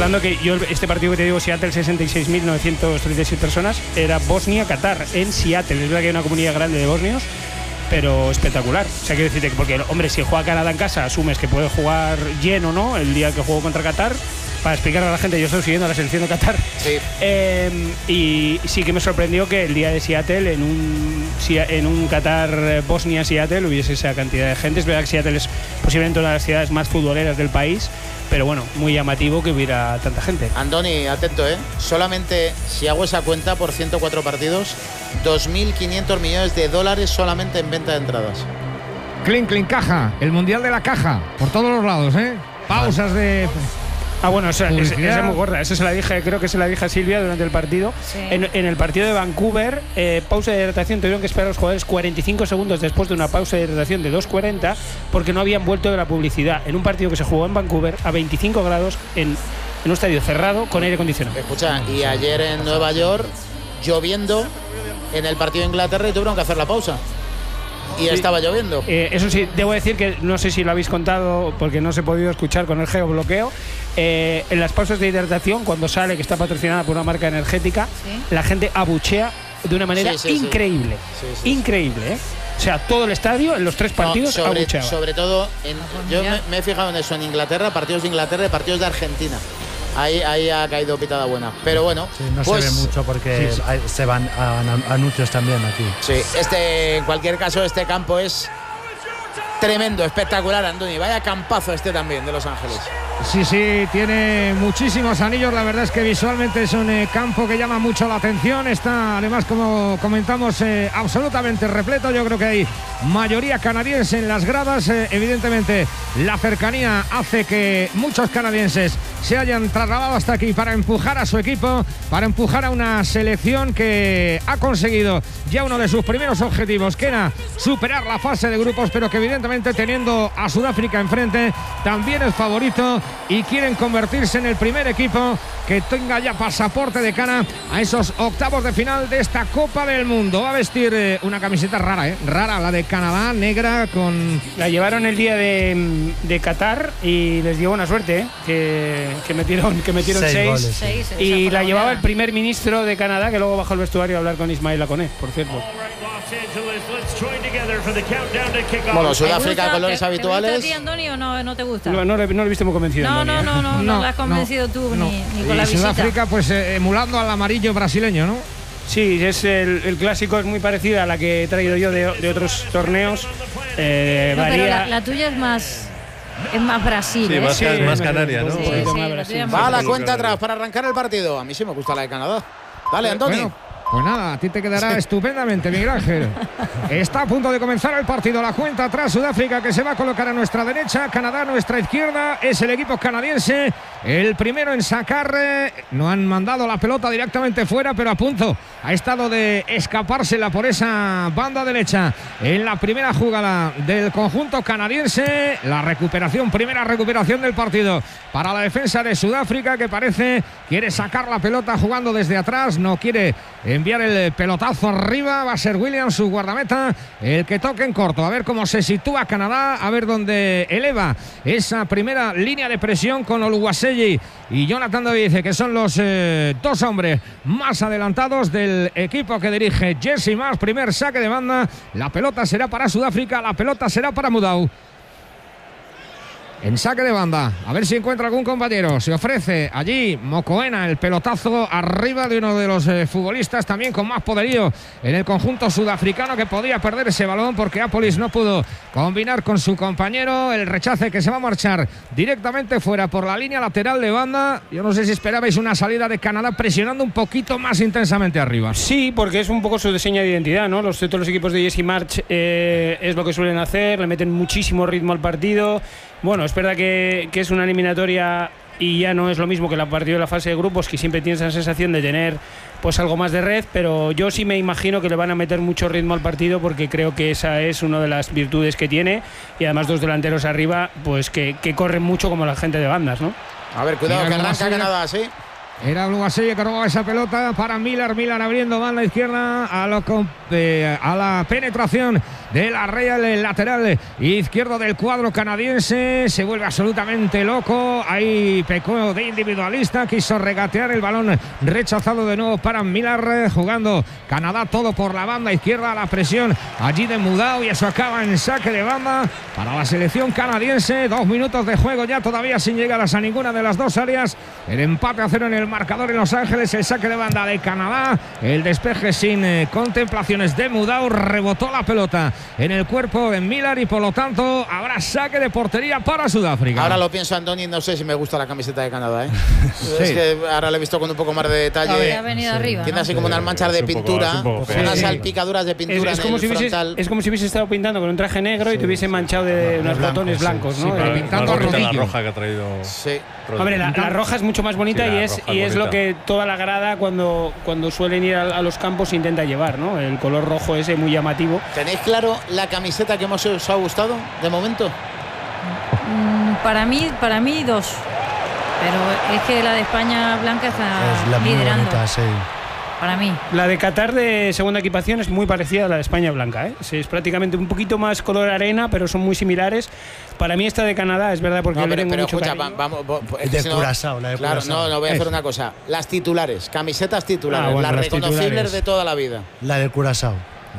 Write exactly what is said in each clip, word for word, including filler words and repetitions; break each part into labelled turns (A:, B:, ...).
A: recordando que yo este partido que te digo, Seattle, sesenta y seis mil novecientas treinta y seis personas, era Bosnia-Qatar en Seattle. Es verdad que hay una comunidad grande de bosnios, pero espectacular. O sea, quiero decirte que, porque, hombre, si juega Canadá en casa, asumes que puede jugar lleno, ¿no? El día que jugó contra Qatar. Para explicarle a la gente, yo estoy siguiendo a la selección de Qatar.
B: Sí.
A: Eh, y sí que me sorprendió que el día de Seattle, en un, en un Qatar Bosnia-Seattle, hubiese esa cantidad de gente. Es verdad que Seattle es posiblemente una de las ciudades más futboleras del país, pero bueno, muy llamativo que hubiera tanta gente.
B: Andoni, atento, ¿eh? Solamente, si hago esa cuenta por ciento cuatro partidos, dos mil quinientos millones de dólares solamente en venta de entradas.
C: Clean, clean, caja. El mundial de la caja. Por todos los lados, ¿eh? Pausas de...
A: Ah, bueno, esa, esa, esa es muy gorda. Esa se la dije, creo que se la dije a Silvia durante el partido.
D: Sí.
A: En, en el partido de Vancouver, eh, pausa de hidratación, tuvieron que esperar a los jugadores cuarenta y cinco segundos después de una pausa de hidratación de dos cuarenta porque no habían vuelto de la publicidad. En un partido que se jugó en Vancouver a veinticinco grados en, en un estadio cerrado con aire acondicionado.
B: Escucha, y ayer en Nueva York, lloviendo en el partido de Inglaterra y tuvieron que hacer la pausa. Y
A: sí.
B: estaba lloviendo.
A: Eh, eso sí, debo decir que no sé si lo habéis contado porque no se ha podido escuchar con el geobloqueo. Eh, en las pausas de hidratación, cuando sale, que está patrocinada por una marca energética, ¿sí? La gente abuchea de una manera
B: sí, sí,
A: increíble.
B: Sí. Sí, sí,
A: increíble, ¿eh? O sea, todo el estadio, en los tres partidos,
B: no, sobre,
A: abucheaba.
B: Sobre todo, en, yo me, me he fijado en eso, en Inglaterra, partidos de Inglaterra y partidos de Argentina. Ahí, ahí ha caído pitada buena. Pero bueno,
E: sí, no
B: pues,
E: se ve mucho porque sí, sí. Hay, se van a, a anuncios también aquí.
B: Sí, este, en cualquier caso, este campo es tremendo, espectacular, Andoni. Vaya campazo este también de Los Ángeles.
C: Sí, sí, tiene muchísimos anillos. La verdad es que visualmente es un eh, campo que llama mucho la atención. Está, además, como comentamos, eh, absolutamente repleto. Yo creo que hay mayoría canadiense en las gradas. Eh, evidentemente, la cercanía hace que muchos canadienses se hayan trasladado hasta aquí para empujar a su equipo, para empujar a una selección que ha conseguido ya uno de sus primeros objetivos, que era superar la fase de grupos, pero que evidentemente, teniendo a Sudáfrica enfrente, también es favorito y quieren convertirse en el primer equipo que tenga ya pasaporte de cara a esos octavos de final de esta Copa del Mundo. Va a vestir eh, una camiseta rara, ¿eh? Rara, la de Canadá, negra con...
A: La llevaron el día de, de Qatar y les dio buena suerte, ¿eh? que, que metieron, que metieron seis, seis,
D: goles, seis, seis
A: y la llevaba el primer ministro de Canadá, que luego bajó al vestuario a hablar con Ismael Laconé, por cierto.
B: Bueno, Sudáfrica, colores
D: ¿Te,
B: habituales.
D: ¿Te gusta a ti, Andoni, o no, no te gusta?
A: No, no, no lo he visto muy convencido.
D: No,
A: Andoni,
D: no, no, no, no, no, no la has convencido
C: no,
D: tú
C: no.
D: Ni, ni con
C: y
D: la visita.
C: Sudáfrica, pues eh, emulando al amarillo brasileño, ¿no?
A: Sí, es el, el clásico, es muy parecido a la que he traído yo de, de otros torneos. Eh,
D: no,
A: varía...
D: pero la, la tuya es más... Es más Brasil,
F: sí,
D: ¿eh?
F: más,
D: Sí,
F: más canaria, ¿no?
D: Sí, sí, sí, la tuya es
B: Va a la
D: más
B: cuenta atrás para arrancar el partido. A mí sí me gusta la de Canadá. Dale, Andoni.
C: Bueno, pues nada, a ti te quedará estupendamente, Miguel Ángel. Está a punto de comenzar el partido. La cuenta atrás, Sudáfrica, que se va a colocar a nuestra derecha, Canadá a nuestra izquierda. Es el equipo canadiense el primero en sacar. Eh, no han mandado la pelota directamente fuera, pero a punto ha estado de escapársela por esa banda derecha en la primera jugada del conjunto canadiense. La recuperación, primera recuperación del partido para la defensa de Sudáfrica, que parece quiere sacar la pelota jugando desde atrás, no quiere enviar el pelotazo arriba. Va a ser Williams, su guardameta, el que toque en corto. A ver cómo se sitúa Canadá, a ver dónde eleva esa primera línea de presión con Oluwaseyi y Jonathan David, que son los eh, dos hombres más adelantados del equipo que dirige Jesse Marsh. Primer saque de banda, la pelota será para Sudáfrica, la pelota será para Mudau. En saque de banda, a ver si encuentra algún compañero. Se ofrece allí Mokoena, el pelotazo arriba de uno de los eh, futbolistas también con más poderío en el conjunto sudafricano, que podía perder ese balón porque Apolis no pudo combinar con su compañero. El rechace que se va a marchar directamente fuera por la línea lateral de banda. Yo no sé si esperabais una salida de Canadá presionando un poquito más intensamente arriba.
A: Sí, porque es un poco su diseño de identidad, ¿no? Los, todos los equipos de Jesse Marsh eh, es lo que suelen hacer, le meten muchísimo ritmo al partido. Bueno, es verdad que, que es una eliminatoria y ya no es lo mismo que el partido de la fase de grupos, que siempre tienes esa sensación de tener pues algo más de red, pero yo sí me imagino que le van a meter mucho ritmo al partido, porque creo que esa es una de las virtudes que tiene, y además dos delanteros arriba pues que, que corren mucho como la gente de bandas, ¿no?
B: A ver, cuidado,
C: Mira
B: que arranca
C: sigue,
B: Canadá, sí.
C: Era Blugaselle que robaba esa pelota para Miller. Miller abriendo banda izquierda a, lo, eh, a la penetración de la Real, el lateral izquierdo del cuadro canadiense. Se vuelve absolutamente loco. Ahí pecó de individualista. Quiso regatear el balón rechazado de nuevo para Miller. Jugando Canadá todo por la banda izquierda. La presión allí de Mudao y eso acaba en saque de banda para la selección canadiense. Dos minutos de juego ya todavía sin llegar a ninguna de las dos áreas. El empate a cero en el marcador en Los Ángeles, el saque de banda de Canadá, el despeje sin eh, contemplaciones de Mudao, rebotó la pelota en el cuerpo de Miller y por lo tanto habrá saque de portería para Sudáfrica.
B: Ahora lo pienso, Andoni, no sé si me gusta la camiseta de Canadá, ¿eh? Sí. Es que ahora lo he visto con un poco más de detalle.
D: Ha venido sí. arriba,
B: tiene
D: ¿no?
B: así como unas manchas de pintura,
A: poco,
B: poco,
A: sí,
B: unas
A: sí.
B: salpicaduras de pintura
A: es, es
B: en
A: como
B: el
A: si hubiese,
B: frontal.
A: es como si hubiese estado pintando con un traje negro sí. y te hubiese manchado de, de unos
E: blanco,
A: botones
E: sí.
A: blancos, ¿no?
C: Sí, pero
A: Eh,
C: pintando
F: la
C: rodillo.
F: roja que ha traído.
B: Sí.
A: Hombre, la, la roja es mucho más bonita
F: Sí,
A: y
F: la
A: es
F: roja
A: y
F: es
A: es lo
F: bonita.
A: que toda la grada cuando, cuando suelen ir a, a los campos intenta llevar, ¿no? El color rojo ese muy llamativo.
B: ¿Tenéis claro la camiseta que hemos, os ha gustado de momento?
D: Mm, para mí, para mí dos. Pero es que la de España blanca está
E: Es la muy
D: liderando.
E: bonita, sí.
D: Para mí.
A: La de Qatar de segunda equipación es muy parecida a la de España blanca, ¿eh? Sí, es prácticamente un poquito más color arena, pero son muy similares. Para mí esta de Canadá es verdad porque
B: No,
A: le
B: pero,
A: tengo
B: pero
A: mucho
B: escucha,
A: cariño.
B: va- vamos. vo- es que
E: De
B: si no-
E: Curazao, la de
B: Claro,
E: Curazao.
B: no, no voy a hacer
C: Eso.
B: una cosa. Las titulares, camisetas titulares,
A: Ah, bueno,
B: las
A: las
B: reconocibles
A: titulares.
B: de toda la vida.
E: La de Curazao.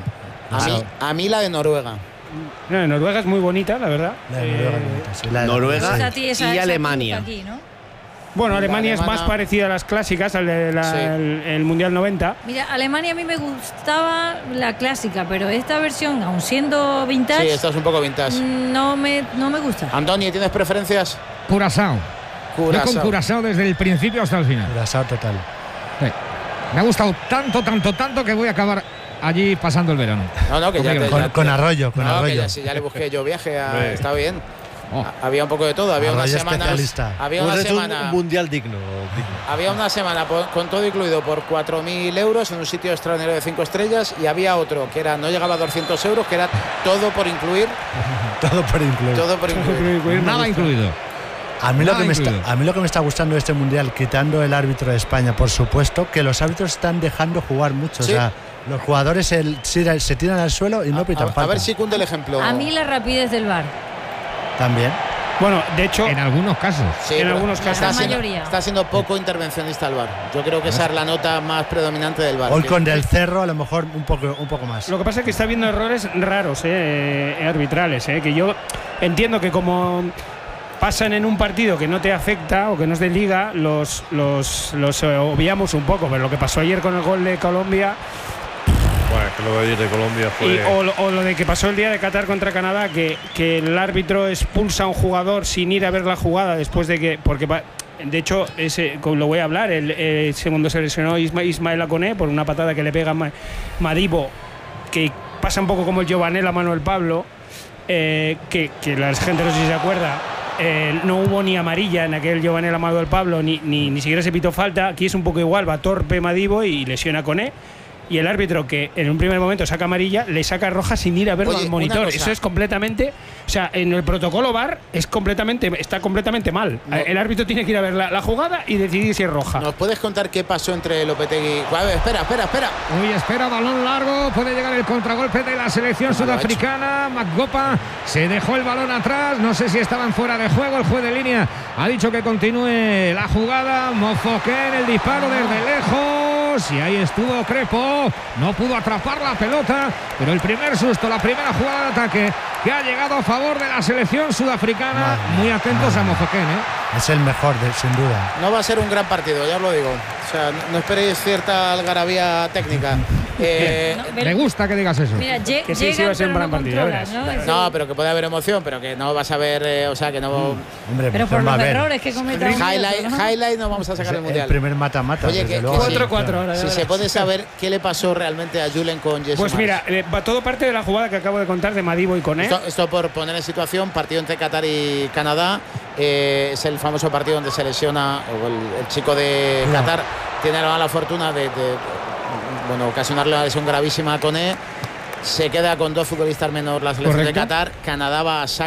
B: A mí, a mí la de Noruega.
A: No, Noruega es muy bonita, la verdad.
E: La de Noruega,
A: Eh,
E: bonita, sí, la de
G: Noruega.
D: Esa ti- esa-
G: y
D: esa
G: Alemania.
D: aquí, ¿no?
A: Bueno,
B: La
A: Alemania es
B: alemana-
A: más parecida a las clásicas, al de la-
B: Sí.
A: el, el Mundial noventa.
D: Mira, Alemania a mí me gustaba la clásica, pero esta versión, aun siendo vintage,
B: Sí, esta es un poco vintage.
D: no me, no me gusta.
B: Andoni, ¿tienes preferencias?
C: Curazao. Yo con
B: Curazao.
C: Curazao desde el principio hasta el final.
E: Curazao total.
C: Sí. Me ha gustado tanto, tanto, tanto que voy a acabar allí pasando el verano.
B: No, no, que ya,
C: Conmigo.
B: te-
E: Con,
B: ya-
E: con Arroyo, con
B: no, que
E: Arroyo.
B: ya, sí, ya le busqué yo viaje, a-
F: Hombre.
B: está bien.
C: Oh.
B: A- Había un poco de todo, había una
E: Arroyo
B: semana.
E: especialista.
B: Había una
G: Pues es un,
B: semana.
G: un mundial digno, digno.
B: Había una semana por- con todo incluido por cuatro mil euros en un sitio extranjero de cinco estrellas y había otro que era no llegaba a doscientos euros, que era todo por incluir.
E: Todo por incluir.
B: Todo por incluir.
C: Nada incluido.
E: A mí, lo
C: Nada
E: que me está,
C: incluido.
E: a mí lo que me está gustando de este mundial, quitando el árbitro de España, por supuesto, que los árbitros están dejando jugar mucho.
B: Sí.
E: O sea, los jugadores el- se, se tiran al suelo y no pitan
B: A, a
E: falta.
B: ver si cunde el ejemplo.
D: A mí la rapidez del V A R.
E: También.
A: Bueno, de hecho,
C: En algunos casos.
B: Sí,
A: en
B: pero
A: algunos casos.
B: está
D: La
B: siendo,
D: mayoría.
B: está siendo poco intervencionista el V A R. Yo creo que esa es la nota más predominante del V A R.
E: Hoy
B: que-
E: con Del Cerro a lo mejor un poco, un poco más.
A: lo que pasa es que está habiendo errores raros, eh, eh, arbitrales, eh, que yo entiendo que como pasan en un partido que no te afecta o que no es de liga, los, los, los eh, obviamos un poco, pero lo que pasó ayer con el gol de Colombia
F: Bueno, es que lo de ayer de Colombia fue.
A: y, o, lo- o lo de que pasó el día de Qatar contra Canadá, que, que el árbitro expulsa a un jugador sin ir a ver la jugada después de que. Porque va- de hecho, ese, como lo voy a hablar, el, el segundo se lesionó Isma, Ismael Aconé por una patada que le pega Ma- Madibo, que pasa un poco como el Giovanel a Manuel Pablo, eh, que, que la gente no sé si se acuerda. Eh, no hubo ni amarilla en aquel Giovanel a Manuel Pablo, ni, ni, ni siquiera se pitó falta. Aquí es un poco igual, va torpe Madibo y lesiona a Aconé. Y el árbitro, que en un primer momento saca amarilla, le saca roja sin ir a verlo
B: Oye,
A: al
B: una
A: monitor.
B: cosa.
A: Eso es completamente. O sea, en el protocolo V A R es completamente, está completamente mal.
B: No.
A: El árbitro tiene que ir a ver la, la jugada y decidir si es roja.
B: ¿Nos puedes contar qué pasó entre Lopetegui? A ver, espera, espera, espera.
C: Uy, espera, balón largo, puede llegar el contragolpe de la selección
B: Qué mal lo ha
C: sudafricana. Magopa se dejó el balón atrás, no sé si estaban fuera de juego. El juez de línea ha dicho que continúe la jugada. Mofoken, el disparo desde lejos y ahí estuvo Crepo, no pudo atrapar la pelota, pero el primer susto, la primera jugada de ataque que ha llegado a favor de la selección sudafricana.
E: Madre mía,
C: Muy atentos
E: madre
C: a
E: mía.
C: Mofoken, ¿eh?
E: Es el mejor, de- sin duda.
B: No va a ser un gran partido, ya os lo digo. O sea, no, no esperéis cierta algarabía técnica. Eh,
D: No,
C: Me
D: pero-
C: gusta que digas eso.
D: Mira, lle-
A: Que sí, sí
D: llegan,
A: va a ser un
D: pero
A: gran
D: no
A: partido, ya
D: controlan,
A: verás.
D: ¿no?
B: no, pero que puede haber emoción, pero que no vas a ver, eh, o sea, que no.
E: Hombre,
D: Pero por
E: emoción va a
D: los
E: haber.
D: errores que cometa un
B: Highlight,
D: minuto, ¿no?
B: highlight no vamos a sacar el
E: el
B: mundial.
E: primer mata-mata.
B: Oye,
E: desde
B: que-
E: luego.
B: que-
A: cuatro cuatro ahora. ya
B: Si se
A: verás.
B: puede saber qué le pasó realmente a Julen con Jesse
A: Pues
B: Marsch.
A: mira, eh, va todo parte de la jugada que acabo de contar de Madibo y Coné.
B: Esto, esto por poner en situación, partido entre Qatar y Canadá. eh, es el famoso partido donde se lesiona, o el, el chico de
E: No.
B: Qatar tiene la mala fortuna de, de, bueno, ocasionarle una lesión gravísima a Coné. Se queda con dos futbolistas menor la selección
A: Correcto.
B: de Qatar. Canadá va a saco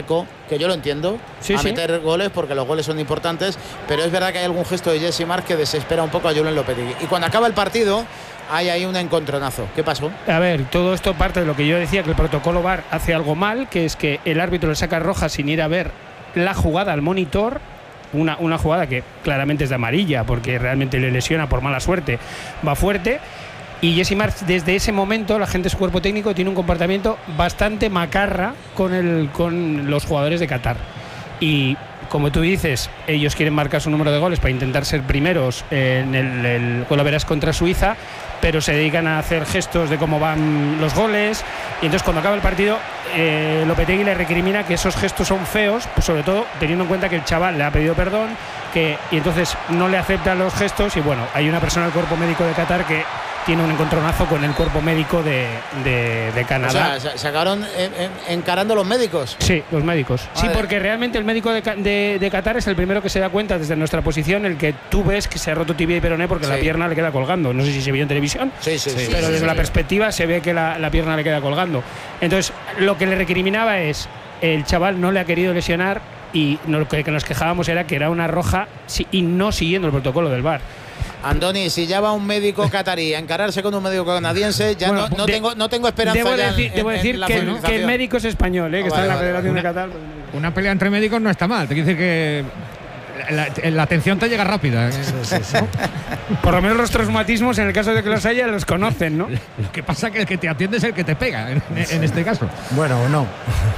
B: que yo lo entiendo,
A: sí,
B: a
A: sí.
B: meter goles porque los goles son importantes, pero es verdad que hay algún gesto de Jesse Marsch que desespera un poco a Julen Lopetegui. Y cuando acaba el partido hay ahí un encontronazo. ¿Qué pasó?
A: A ver, todo esto parte de lo que yo decía, que el protocolo V A R hace algo mal, que es que el árbitro le saca roja sin ir a ver la jugada al monitor. Una, una jugada que claramente es de amarilla porque realmente le lesiona por mala suerte, va fuerte. Y Jesse Marsch, desde ese momento, la gente de su cuerpo técnico tiene un comportamiento bastante macarra con, el, con los jugadores de Qatar. Y como tú dices, ellos quieren marcar su número de goles para intentar ser primeros en el, el Juego Verás contra Suiza, pero se dedican a hacer gestos de cómo van los goles. Y entonces cuando acaba el partido, eh, Lopetegui le recrimina que esos gestos son feos, pues sobre todo teniendo en cuenta que el chaval le ha pedido perdón, que, y entonces no le aceptan los gestos. Y bueno, hay una persona del cuerpo médico de Qatar que tiene un encontronazo con el cuerpo médico de, de, de Canadá.
B: O sea, se, se acabaron en, en, encarando los médicos.
A: Sí, los médicos.
B: Vale.
A: Sí, porque realmente el médico de, de, de Qatar es el primero que se da cuenta desde nuestra posición, el que tú ves que se ha roto tibia y peroné porque
B: Sí.
A: la pierna le queda colgando. No sé si se vio en televisión,
B: Sí, sí, sí.
A: pero
D: sí,
A: desde
D: sí.
A: la perspectiva se ve que la, la pierna le queda colgando. Entonces, lo que le recriminaba es, el chaval no le ha querido lesionar y no, lo que, que nos quejábamos era que era una roja sí, y no siguiendo el protocolo del V A R.
B: Andoni, si ya va un médico catarí a encararse con un médico canadiense, ya
A: Bueno,
B: no, no
A: de-
B: tengo, no tengo esperanza
A: Debo
B: ya
A: decir,
B: en,
A: debo
B: en-
A: decir
B: en la
A: que, el-
B: civilización.
A: que el médico es español, ¿eh? que
B: Ah,
A: está en la
B: vale,
A: Federación
C: vale.
A: de Qatar.
C: Una pelea entre médicos no está mal. Te quiere decir que la, la atención te llega rápida. ¿eh?
A: Por lo menos los traumatismos, en el caso de que los haya, los conocen, ¿no?
C: Lo que pasa es que el que te atiende es el que te pega, en, en este caso.
E: Bueno, o no.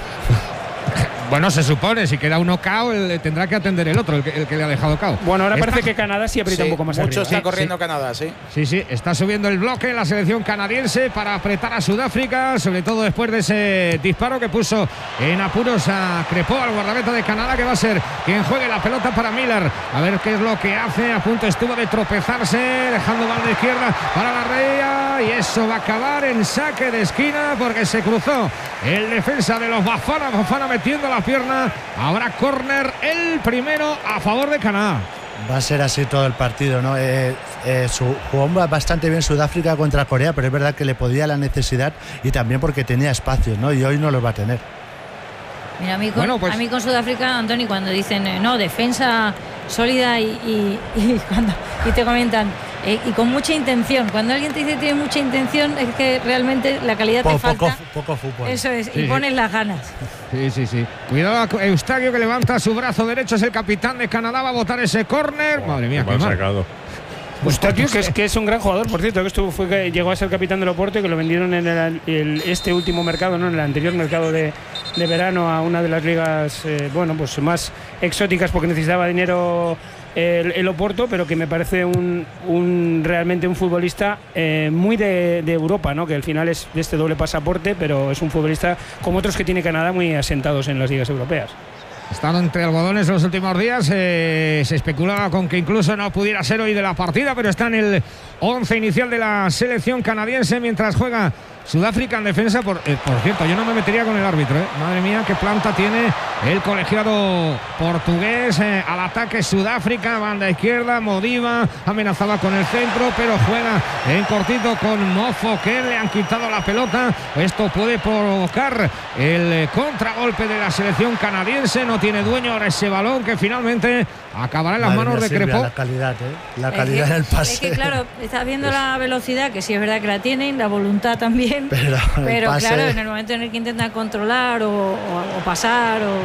C: Bueno, se supone, si queda uno cao, el- tendrá que atender el otro, el que, el que le ha dejado cao.
A: Bueno, ahora
C: Está-
A: parece que Canadá sí aprieta
B: Sí,
A: un poco más
B: mucho
A: arriba.
B: está
C: Sí,
B: corriendo
C: sí.
B: Canadá, sí.
C: Sí, sí, está subiendo el bloque la selección canadiense para apretar a Sudáfrica, sobre todo después de ese disparo que puso en apuros a Crepó, al guardameta de Canadá, que va a ser quien juegue la pelota para Miller. A ver qué es lo que hace. A punto estuvo de tropezarse, dejando banda izquierda para la Rea, y eso va a acabar en saque de esquina porque se cruzó el defensa de los Bafana. Bafana metiendo la pierna. Habrá córner, el primero a favor de Canadá.
E: Va a ser así todo el partido, ¿no? Eh, eh, su, jugó bastante bien Sudáfrica contra Corea, pero es verdad que le podía la necesidad y también porque tenía espacios, ¿no? Y hoy no los va a tener.
D: Mira, a mí con,
C: Bueno, pues-
D: a mí con Sudáfrica, Antoni, cuando dicen eh, no, defensa sólida y, y, y cuando, y te comentan eh, y con mucha intención. Cuando alguien te dice que tiene mucha intención, es que realmente la calidad
E: Po-
D: te falta.
E: poco, poco fútbol.
D: Eso es,
C: Sí,
D: y
C: sí.
D: pones las ganas.
C: Sí, sí, sí. Cuidado a Eustaquio, que levanta su brazo derecho, es el capitán de Canadá, va a botar ese córner. Madre mía,
F: Me
C: qué
F: han
C: mal.
F: sacado.
A: Eustaquio, que es, que es un gran jugador, por cierto, que estuvo, fue que llegó a ser capitán del Oporto y que lo vendieron en el, el- este último mercado, no en el anterior mercado de, de verano, a una de las ligas eh, bueno, pues más exóticas porque necesitaba dinero el, el Oporto, pero que me parece un, un realmente un futbolista eh, muy de, de Europa, ¿no? Que al final es de este doble pasaporte, pero es un futbolista como otros que tiene Canadá muy asentados en las ligas europeas.
C: Están entre algodones en los últimos días. eh, se especulaba con que incluso no pudiera ser hoy de la partida, pero está en el once inicial de la selección canadiense mientras juega Sudáfrica en defensa. Por, eh, por cierto, yo no me metería con el árbitro. ¿eh? Madre mía, qué planta tiene el colegiado portugués. eh, al ataque Sudáfrica, banda izquierda, Modiva amenazaba con el centro, pero juega en cortito con Mofo, que le han quitado la pelota. Esto puede provocar el eh, contragolpe de la selección canadiense. No tiene dueño ahora ese balón, que finalmente acabará en las
E: Madre
C: manos
E: mía,
C: de
E: Silvia,
C: Crepó.
E: La calidad, ¿eh? La
D: Es
E: calidad
D: que-
E: del pase.
D: Es que claro, estás viendo la velocidad, que sí es verdad que la tienen, la voluntad también.
E: Pero el
D: Pero
E: pase-
D: claro, en el momento en el que intentan controlar o, o- o pasar, o,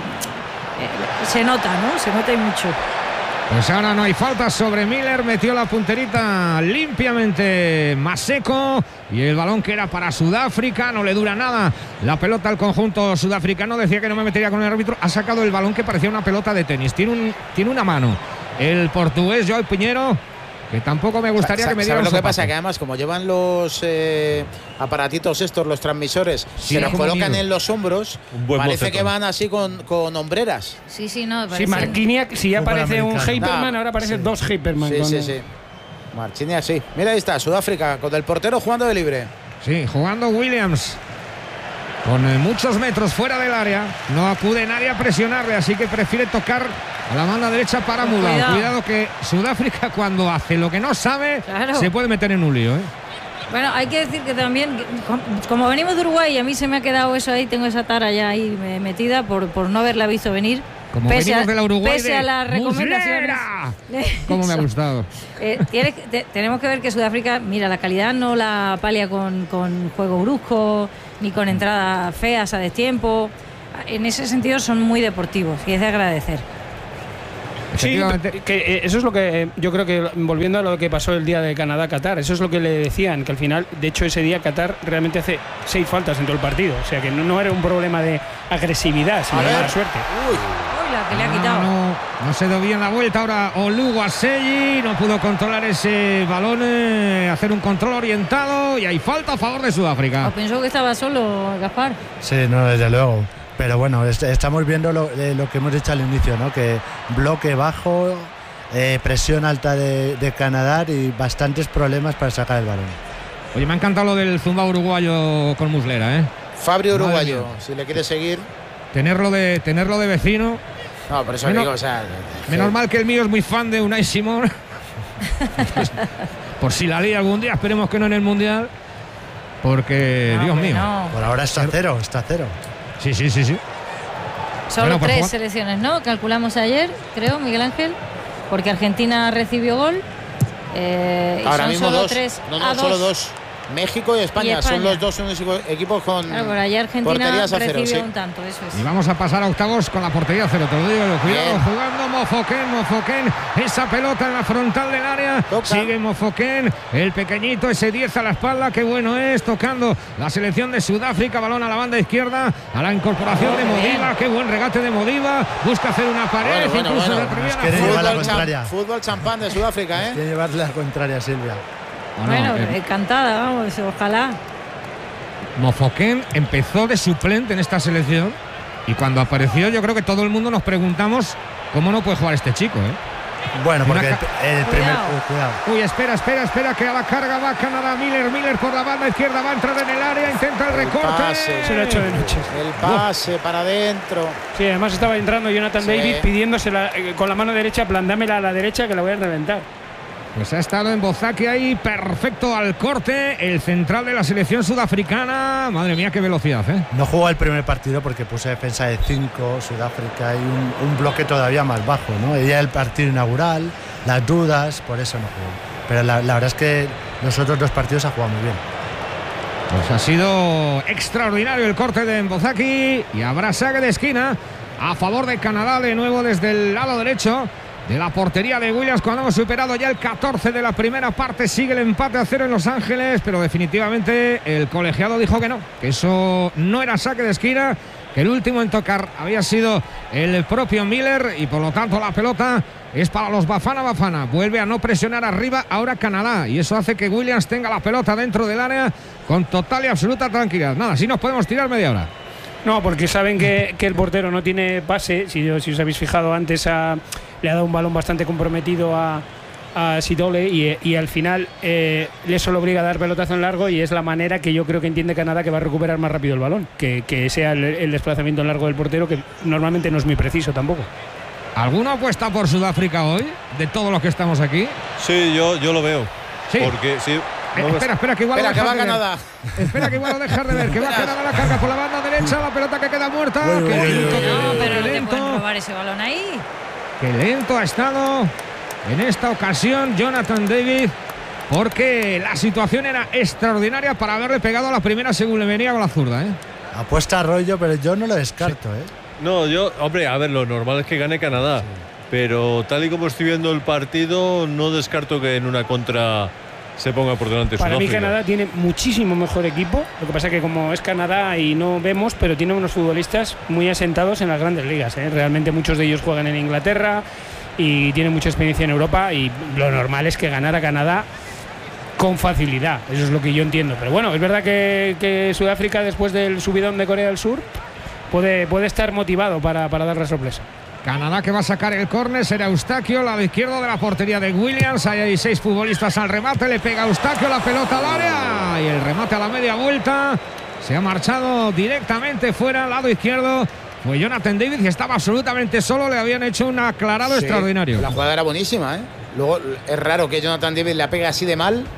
D: eh, se nota, ¿no? Se nota y mucho.
C: Pues ahora no hay falta sobre Miller, metió la punterita limpiamente Maseko, y el balón que era para Sudáfrica, no le dura nada la pelota al conjunto sudafricano. Decía que no me metería con el árbitro, ha sacado el balón que parecía una pelota de tenis, tiene, un, tiene una mano el portugués Joao Piñero, que tampoco me gustaría
B: Sa-
C: que me diera
B: ¿Sabes
C: un
B: lo que
C: sopapo.
B: pasa? Que además, como llevan los eh, aparatitos estos, los transmisores,
C: Sí,
B: se los
C: como
B: colocan
C: miedo.
B: en los hombros,
F: Un buen
B: parece
F: bocetón.
B: que van así con, con hombreras.
D: Sí, sí, no, me
A: Sí,
D: parece.
A: Marquinhos, si ya
E: Fútbol
A: parece un
E: americano.
A: Hyperman,
B: Nah,
A: ahora parece
E: sí.
A: dos Hyperman.
B: Sí,
A: con
B: sí,
A: el-
B: sí. Marchini así. Mira, ahí está, Sudáfrica, con el portero jugando de libre.
C: Sí, jugando Williams con eh, muchos metros fuera del área, no acude nadie a presionarle, así que prefiere tocar a la banda derecha para
D: Pues
C: Mulao.
D: cuidado.
C: Cuidado que Sudáfrica, cuando hace lo que no sabe,
D: Claro.
C: se puede meter en un lío, ¿eh?
D: Bueno, hay que decir que también, como venimos de Uruguay y a mí se me ha quedado eso ahí, tengo esa tara ya ahí metida por, por no haberla visto venir.
C: Como
D: pese
C: venimos
D: a,
C: de la Uruguay
D: pese
C: de
D: a las recomendaciones.
C: Cómo me ha gustado.
D: Eh, tiene, te, tenemos que ver que Sudáfrica, mira, la calidad no la palia con, con juego brusco, ni con entradas feas a destiempo. En ese sentido son muy deportivos y es de agradecer.
A: Sí, que eh, eso es lo que eh, yo creo que, volviendo a lo que pasó el día de Canadá-Qatar, eso es lo que le decían, que al final, de hecho, ese día Qatar realmente hace seis faltas en todo el partido. O sea, que no, no era un problema de agresividad, sino de mala suerte.
D: Uy. Uy, la que le ha quitado.
C: No, no, no se dio bien la vuelta. Ahora Oluwaseyi no pudo controlar ese balón, eh, hacer un control orientado, y hay falta a favor de Sudáfrica.
D: ¿O pensó que estaba solo, Gaspar?
E: Sí, no, desde luego. Pero bueno, est estamos viendo lo, eh, lo que hemos dicho al inicio, ¿no? Que bloque bajo, eh, presión alta de, de Canadá y bastantes problemas para sacar el balón.
C: Oye, me ha encantado lo del zumba uruguayo con Muslera, ¿eh?
B: Fabri uruguayo, si le quiere seguir.
C: Tenerlo de, tenerlo de vecino.
B: No, por eso
C: menos,
B: digo, o sea.
C: Menos
B: sí.
C: mal que el mío es muy fan de Unai Simón. Pues, por si la lía algún día, esperemos que no en el Mundial. Porque, no, Dios mío.
D: No.
E: Por ahora está cero, está cero.
C: Sí, sí, sí, sí.
D: Solo bueno, tres favor. selecciones, ¿no? Calculamos ayer, creo, Miguel Ángel, porque Argentina recibió gol. Eh,
B: Ahora
D: y son
B: mismo
D: solo
B: dos.
D: Tres,
B: no, no,
D: ah,
B: solo
D: dos.
B: dos. México y España,
D: y España
B: son los dos equipos con
D: claro, por allá Argentina
B: porterías a cero.
D: Recibió
B: Sí.
D: un tanto, eso es.
C: Y vamos a pasar a octavos con la portería cero. Te lo digo yo. Cuidado,
B: Bien.
C: jugando Mofoken, Mofoken. Esa pelota en la frontal del área.
B: Toca.
C: Sigue Mofoken, el pequeñito, ese diez a la espalda. Qué bueno es, tocando la selección de Sudáfrica. Balón a la banda izquierda, a la incorporación oh, de Modiva. Bien. Qué buen regate de Modiva. Busca hacer una pared,
B: bueno,
C: incluso
B: bueno,
C: de
B: bueno.
C: Triviana.
E: Fútbol,
B: Fútbol,
E: contraria.
B: Cham fútbol champán de Sudáfrica, ¿eh?
E: Quiere llevarle la contraria, Silvia.
C: Bueno,
D: bueno
C: eh,
D: encantada, vamos, ojalá.
C: Mofoken empezó de suplente en esta selección y cuando apareció yo creo que todo el mundo nos preguntamos cómo no puede jugar este chico, ¿eh?
E: Bueno, porque el, el primer...
D: Cuidado.
E: Uh, cuidado.
C: Uy, espera, espera, espera, que a la carga va Canadá. Miller, Miller por la banda izquierda, va a entrar en el área, intenta el,
B: El
C: recorte.
B: pase.
A: Se lo ha hecho de noche.
B: El pase para adentro.
A: Sí, además estaba entrando Jonathan
B: Sí.
A: David pidiéndosela eh, con la mano derecha, plandámela a la derecha que la voy a reventar.
C: Pues ha estado en Bozaki ahí, perfecto al corte, el central de la selección sudafricana. Madre mía, qué velocidad, ¿eh?
E: No jugó el primer partido porque puse defensa de cinco, Sudáfrica, y un, un bloque todavía más bajo, ¿no? Ella el partido inaugural, las dudas, por eso no jugó. Pero la, la verdad es que los otros dos partidos ha jugado muy bien.
C: Pues ha sido extraordinario el corte de Mbozaki y habrá saque de esquina a favor de Canadá de nuevo desde el lado derecho de la portería de Williams cuando hemos superado ya el catorce de la primera parte. Sigue el empate a cero en Los Ángeles, pero definitivamente el colegiado dijo que no, que eso no era saque de esquina, que el último en tocar había sido el propio Miller y por lo tanto la pelota es para los Bafana Bafana. Vuelve a no presionar arriba ahora Canadá y eso hace que Williams tenga la pelota dentro del área con total y absoluta tranquilidad. Nada, así nos podemos tirar media hora.
A: No, porque saben que, que el portero no tiene pase. Si, si os habéis fijado antes, a, le ha dado un balón bastante comprometido a, a Sidole y, y al final eh, eso lo obliga a dar pelotazo en largo y es la manera que yo creo que entiende Canadá que va a recuperar más rápido el balón. Que, que sea el, el desplazamiento en largo del portero, que normalmente no es muy preciso tampoco.
C: ¿Alguna apuesta por Sudáfrica hoy, de todos los que estamos aquí?
F: Sí, yo, yo lo veo.
C: Sí.
F: Porque sí.
C: Eh, espera, espera, que igual
B: Espera,
C: lo
B: que va
C: dejas de
B: Canadá.
C: ver. Espera, que igual lo dejas de ver. Que va Canadá la carga por la banda derecha. La pelota que queda muerta.
E: Uy, uy,
C: Qué
E: uy,
C: lento,
E: uy,
C: qué
D: No,
E: uy,
D: pero no te
C: lento.
D: pueden robar ese balón ahí.
C: Qué lento ha estado en esta ocasión Jonathan David. Porque la situación era extraordinaria para haberle pegado a la primera según le venía con la zurda, ¿eh?
E: Apuesta a rollo, pero yo no lo descarto, ¿eh?
F: No, yo, hombre, a ver, lo normal es que gane Canadá. Sí. Pero tal y como estoy viendo el partido, no descarto que en una contra se ponga por delante
A: Para
F: Sudáfrica.
A: mí Canadá tiene muchísimo mejor equipo. Lo que pasa que como es Canadá y no vemos, pero tiene unos futbolistas muy asentados en las grandes ligas, ¿eh? Realmente muchos de ellos juegan en Inglaterra y tienen mucha experiencia en Europa y lo normal es que ganara Canadá con facilidad. Eso es lo que yo entiendo. Pero bueno, es verdad que, que Sudáfrica, después del subidón de Corea del Sur, puede, puede estar motivado para, para dar la sorpresa.
C: Canadá que va a sacar el córner, será Eustaquio, lado izquierdo de la portería de Williams. Ahí hay seis futbolistas al remate, le pega Eustaquio la pelota al área y el remate a la media vuelta. Se ha marchado directamente fuera, lado izquierdo. Fue Jonathan David, que estaba absolutamente solo, le habían hecho un aclarado
B: Sí,
C: extraordinario.
B: La jugada era buenísima, ¿eh? Luego es raro que Jonathan David la pegue así de mal,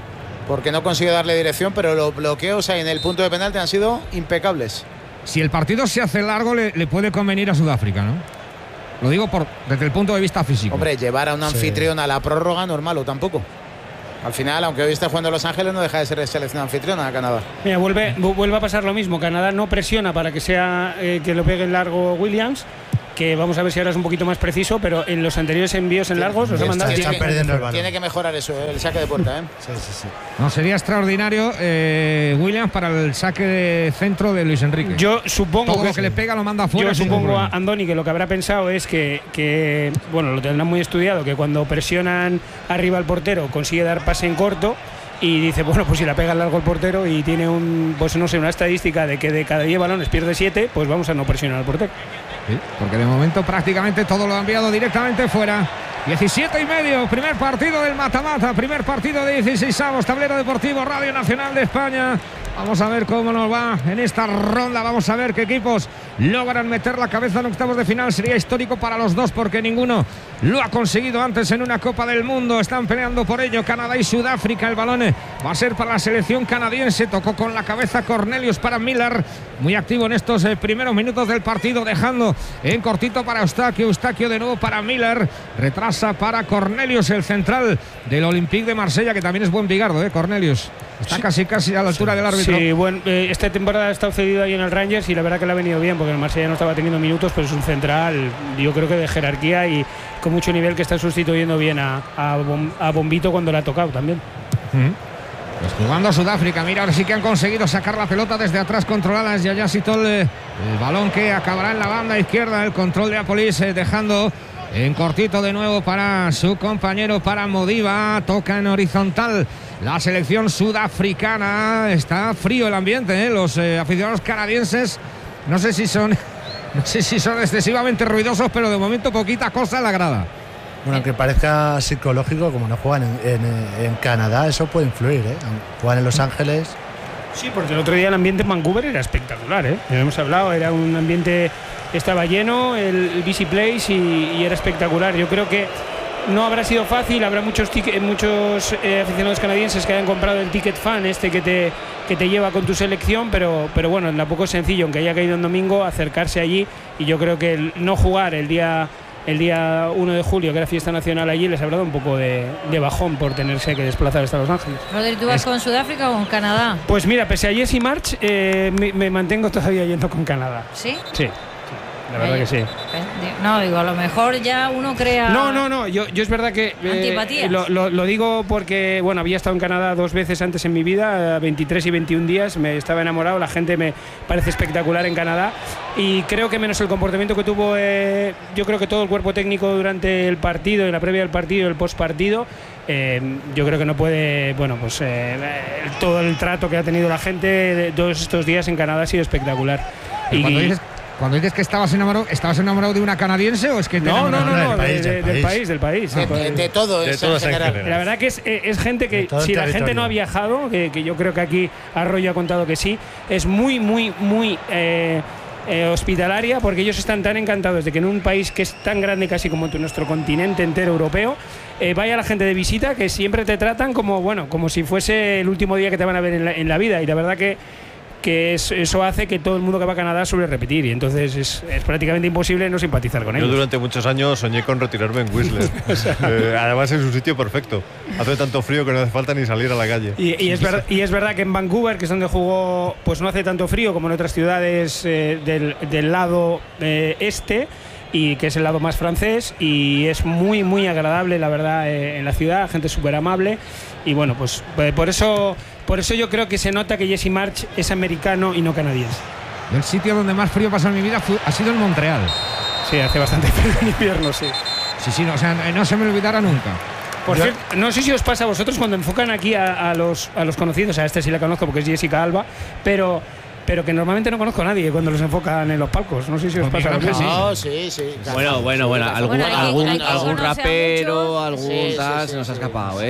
B: porque no consiguió darle dirección, pero los bloqueos ahí en el punto de penalti han sido impecables.
C: Si el partido se hace largo, le, le puede convenir a Sudáfrica, ¿no? Lo digo por, desde el punto de vista físico.
B: Hombre, llevar a un anfitrión
E: sí.
B: a la prórroga normal o tampoco. Al final, aunque hoy está jugando Los Ángeles, no deja de ser selección anfitriona a Canadá.
A: Mira, vuelve, vuelve a pasar lo mismo. Canadá no presiona para que sea eh, que lo pegue en largo Williams, que vamos a ver si ahora es un poquito más preciso, pero en los anteriores envíos en largos los ha mandado.
E: Están
B: Tiene,
E: perdiendo el balón.
B: tiene que mejorar eso, el saque de puerta, ¿eh?
E: Sí, sí, sí.
C: No, sería extraordinario eh, Williams para el saque de centro de Luis Enrique.
A: Yo supongo
C: Todo
A: que
C: lo que le pega lo manda fuera.
A: Yo
C: sin
A: supongo
C: problema.
A: a Andoni que lo que habrá pensado es que, que, bueno, lo tendrán muy estudiado, que cuando presionan arriba al portero consigue dar pase en corto y dice, bueno, pues si la pega al largo el portero y tiene un, pues no sé, una estadística de que de cada diez balones pierde siete, pues vamos a no presionar al portero.
C: Sí, porque de momento prácticamente todo lo ha enviado directamente fuera. diecisiete y medio, primer partido del mata-mata, primer partido de dieciseisavos, Tablero Deportivo, Radio Nacional de España. Vamos a ver cómo nos va en esta ronda, vamos a ver qué equipos logran meter la cabeza en octavos de final. Sería histórico para los dos porque ninguno lo ha conseguido antes en una Copa del Mundo. Están peleando por ello Canadá y Sudáfrica. El balón va a ser para la selección canadiense. Tocó con la cabeza Cornelius para Miller, muy activo en estos eh, primeros minutos del partido, dejando en cortito para Eustaquio. Eustaquio de nuevo para Miller, retrasa para Cornelius, el central del Olympique de Marsella, que también es buen bigardo, ¿eh? Cornelius está sí. casi casi a la altura sí. del árbitro.
A: Sí, bueno, eh, esta temporada ha estado cedido ahí en el Rangers y la verdad que le ha venido bien, porque el Marsella no estaba teniendo minutos, pero es un central, yo creo que de jerarquía y con mucho nivel, que está sustituyendo bien a, a, Bom, a Bombito cuando le ha tocado también.
C: Uh-huh. Pues jugando a Sudáfrica, mira, ahora sí que han conseguido sacar la pelota desde atrás, controladas Yaya Sitol, eh, el balón que acabará en la banda izquierda, el control de Apolis, eh, dejando en cortito de nuevo para su compañero, para Modiva. Toca en horizontal la selección sudafricana. Está frío el ambiente, ¿eh? Los eh, aficionados canadienses no sé si son no sé si son excesivamente ruidosos, pero de momento poquita cosa en la grada.
E: Bueno, aunque parezca psicológico, como no juegan en, en, en Canadá, eso puede influir, ¿eh? Juegan en Los Ángeles.
A: Sí, porque el otro día el ambiente en Vancouver era espectacular, ¿eh? Ya hemos hablado, era un ambiente, estaba lleno el, el B C Place y, y era espectacular. Yo creo que no habrá sido fácil, habrá muchos tic- muchos eh, aficionados canadienses que hayan comprado el ticket fan este que te, que te lleva con tu selección, pero, pero bueno, tampoco es sencillo, aunque haya caído en domingo, acercarse allí, y yo creo que el no jugar el día el día uno de julio, que era fiesta nacional allí, les habrá dado un poco de, de bajón por tenerse que desplazar hasta Los Ángeles.
D: Rodri, ¿tú vas
A: es...
D: con Sudáfrica o con Canadá?
A: Pues mira, pese a Jesse March, eh, me, me mantengo todavía yendo con Canadá.
D: ¿Sí?
A: Sí. La verdad
D: Ay,
A: que sí.
D: No, digo, a lo mejor ya uno crea...
A: No, no, no, yo, yo es verdad que...
D: ¿Antipatías?
A: Eh, lo, lo, lo digo porque, bueno, había estado en Canadá dos veces antes en mi vida, veintitrés y veintiún días, me estaba enamorado, la gente me parece espectacular en Canadá, y creo que menos el comportamiento que tuvo, eh, yo creo que todo el cuerpo técnico durante el partido, en la previa del partido, el postpartido, eh, yo creo que no puede, bueno, pues eh, todo el trato que ha tenido la gente de todos estos días en Canadá ha sido espectacular.
C: Y cuando dices... Cuando dices que estabas enamorado, ¿estabas enamorado de una canadiense o es que te
A: no, no, no, no,
E: del país,
A: de,
E: del
A: del
E: país,
A: país, del país,
B: de,
A: del país.
B: de, de todo,
F: de
B: es
F: todas
B: en general.
F: general.
A: La verdad que es, es gente que,
E: todo
A: si la
E: territorio.
A: gente no ha viajado, que, que yo creo que aquí Arroyo ha contado que sí, es muy, muy, muy eh, eh, hospitalaria, porque ellos están tan encantados de que en un país que es tan grande casi como nuestro continente entero europeo, eh, vaya la gente de visita, que siempre te tratan como, bueno, como si fuese el último día que te van a ver en la, en la vida, y la verdad que que es, eso hace que todo el mundo que va a Canadá suele repetir, y entonces es, es prácticamente imposible no simpatizar con ellos.
F: Yo durante muchos años soñé con retirarme en Whistler. o sea, eh, además es un sitio perfecto. Hace tanto frío que no hace falta ni salir a la calle.
A: Y, y, es, ver, y es verdad que en Vancouver, que es donde jugó, pues no hace tanto frío como en otras ciudades eh, del, del lado eh, este, y que es el lado más francés, y es muy, muy agradable, la verdad, eh, en la ciudad, gente súper amable, y bueno, pues eh, por eso... Por eso yo creo que se nota que Jesse March es americano y no canadiense.
C: El sitio donde más frío pasó en mi vida fue, ha sido en Montreal.
A: Sí, hace bastante frío en invierno, sí.
C: Sí, sí, no, o sea, no se me olvidará nunca.
A: Por
C: yo...
A: cierto, no sé si os pasa a vosotros cuando enfocan aquí a, a, los, a los conocidos, a este sí la conozco porque es Jessica Alba, pero... pero que normalmente no conozco a nadie cuando los enfocan en los palcos. No sé si os
C: pues
A: pasa
C: mira,
A: algo.
B: No, sí, sí. Claro.
G: Bueno, bueno, bueno.
B: Sí,
G: Algún,
D: bueno, hay-
G: algún,
D: hay que
G: algún
D: conocer a
G: rapero,
D: muchos.
G: algún
B: Sí, sí,
G: tal,
B: sí,
G: se nos ha
B: sí.
G: escapado, ¿eh?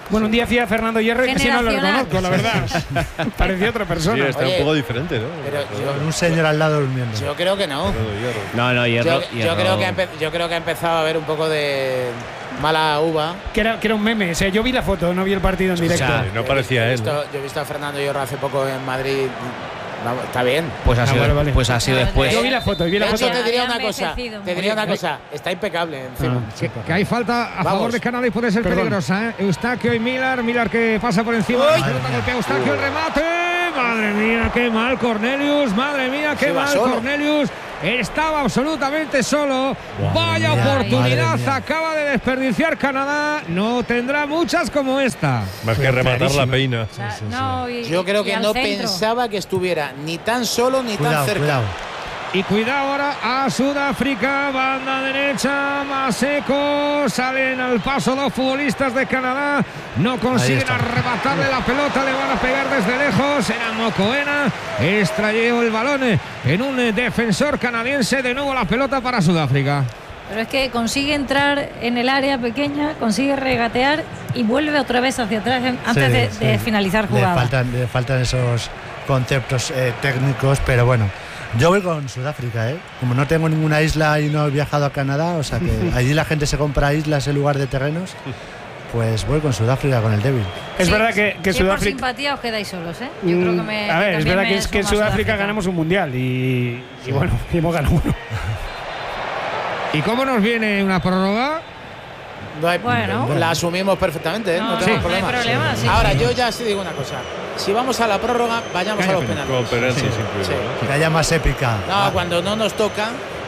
A: Bueno, un día fui a Fernando Hierro y que si no lo
D: Generacional.
A: reconozco, la verdad. Parecía otra
F: Sí,
A: persona.
F: está
B: Oye,
F: un poco diferente, ¿no?
B: pero yo-
E: Con un señor al lado durmiendo.
B: Yo creo que no.
G: No, no, hierro.
B: Yo, yo
G: hierro.
B: creo que ha empe- yo creo que ha empezado a haber un poco de mala uva.
A: Que era, que era un meme. O sea, yo vi la foto, no vi el partido en directo.
G: sea,
F: No parecía
B: Yo he
F: él.
B: visto-
F: ¿no?
B: Yo he visto a Fernando Hierro hace poco en Madrid. Vamos, está bien.
G: Pues ha
A: Ah,
G: sido,
A: vale, vale.
G: Pues ha sido después.
A: Yo vi la foto, vi la
B: De hecho,
A: foto.
B: te diría
D: Había
B: una cosa.
D: envejecido
B: Te diría una cosa. Está impecable encima.
C: Que, que hay falta a
B: Vamos.
C: favor de Canadá y puede ser
A: Perdón.
C: peligrosa. ¿eh? Eustaquio y Millar. Millar que pasa por encima. La pelota golpea a Eustaquio. El remate. Madre mía, qué mal Cornelius. Madre mía, qué
B: Sí, va
C: mal
B: solo.
C: Cornelius. Estaba absolutamente solo. Vaya
E: mía,
C: oportunidad
E: madre mía.
C: acaba de desperdiciar Canadá. No tendrá muchas como esta.
F: Más que rematar la peina.
D: O sea, no, y-
B: Yo creo
D: y
B: que
D: al
B: no
D: centro.
B: pensaba que estuviera ni tan solo ni tan
E: Cuidado,
B: cerca.
E: cuidado.
C: Y cuidado ahora a Sudáfrica, banda derecha, Maseko, salen al paso dos futbolistas de Canadá, no consiguen
E: está.
C: arrebatarle la pelota, le van a pegar desde lejos, era Mokoena, extrayó el balón en un defensor canadiense, de nuevo la pelota para Sudáfrica.
D: Pero es que consigue entrar en el área pequeña, consigue regatear y vuelve otra vez hacia atrás antes
E: Sí,
D: de,
E: sí.
D: de finalizar
E: Le
D: jugada.
E: faltan, le faltan esos conceptos eh, técnicos, pero bueno. Yo voy con Sudáfrica, ¿eh? Como no tengo ninguna isla y no he viajado a Canadá, o sea que allí la gente se compra islas en lugar de terrenos, pues voy con Sudáfrica, con el débil.
A: Es
D: Sí,
A: verdad que, que
D: si es por
A: Sudáfrica.
D: simpatía os quedáis solos, ¿eh? Yo creo que me.
A: A ver, es
D: también
A: verdad
D: me
A: que, es que en
D: sumo a
A: Sudáfrica ganamos un mundial y, y bueno, y hemos ganado uno.
C: ¿Y cómo nos viene una prórroga?
B: No hay-
D: Bueno.
B: La asumimos perfectamente, ¿eh? no,
D: No,
B: tenemos
D: no hay
B: problema.
D: problema, sí,
B: Ahora,
D: sí.
B: yo ya sí digo una cosa. Si vamos a la prórroga, vayamos a los penaltis.
F: Con penaltis incluido,
B: Sí.
F: ¿no?
E: Que haya más épica.
B: No, cuando no nos toca,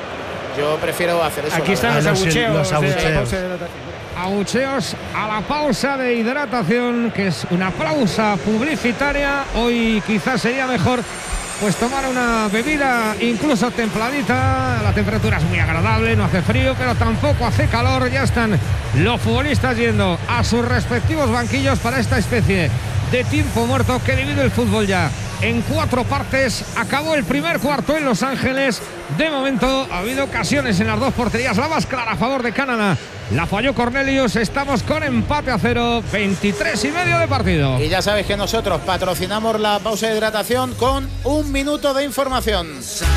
B: yo prefiero hacer eso.
A: Aquí
B: la
A: están
B: verdad.
A: los
E: Ah, los-
A: abucheos.
E: los
A: de la
E: abucheos.
A: pausa de hidratación.
C: Abucheos a la pausa de hidratación, que es una pausa publicitaria. Hoy quizás sería mejor pues tomar una bebida incluso templadita. La temperatura es muy agradable, no hace frío, pero tampoco hace calor. Ya están los futbolistas yendo a sus respectivos banquillos para esta especie de tiempo muerto que divide el fútbol ya en cuatro partes. Acabó el primer cuarto en Los Ángeles. De momento ha habido ocasiones en las dos porterías. La más clara a favor de Canadá la falló Cornelius. Estamos con empate a cero, veintitrés y medio de partido.
B: Y ya sabéis que nosotros patrocinamos la pausa de hidratación con un minuto de información.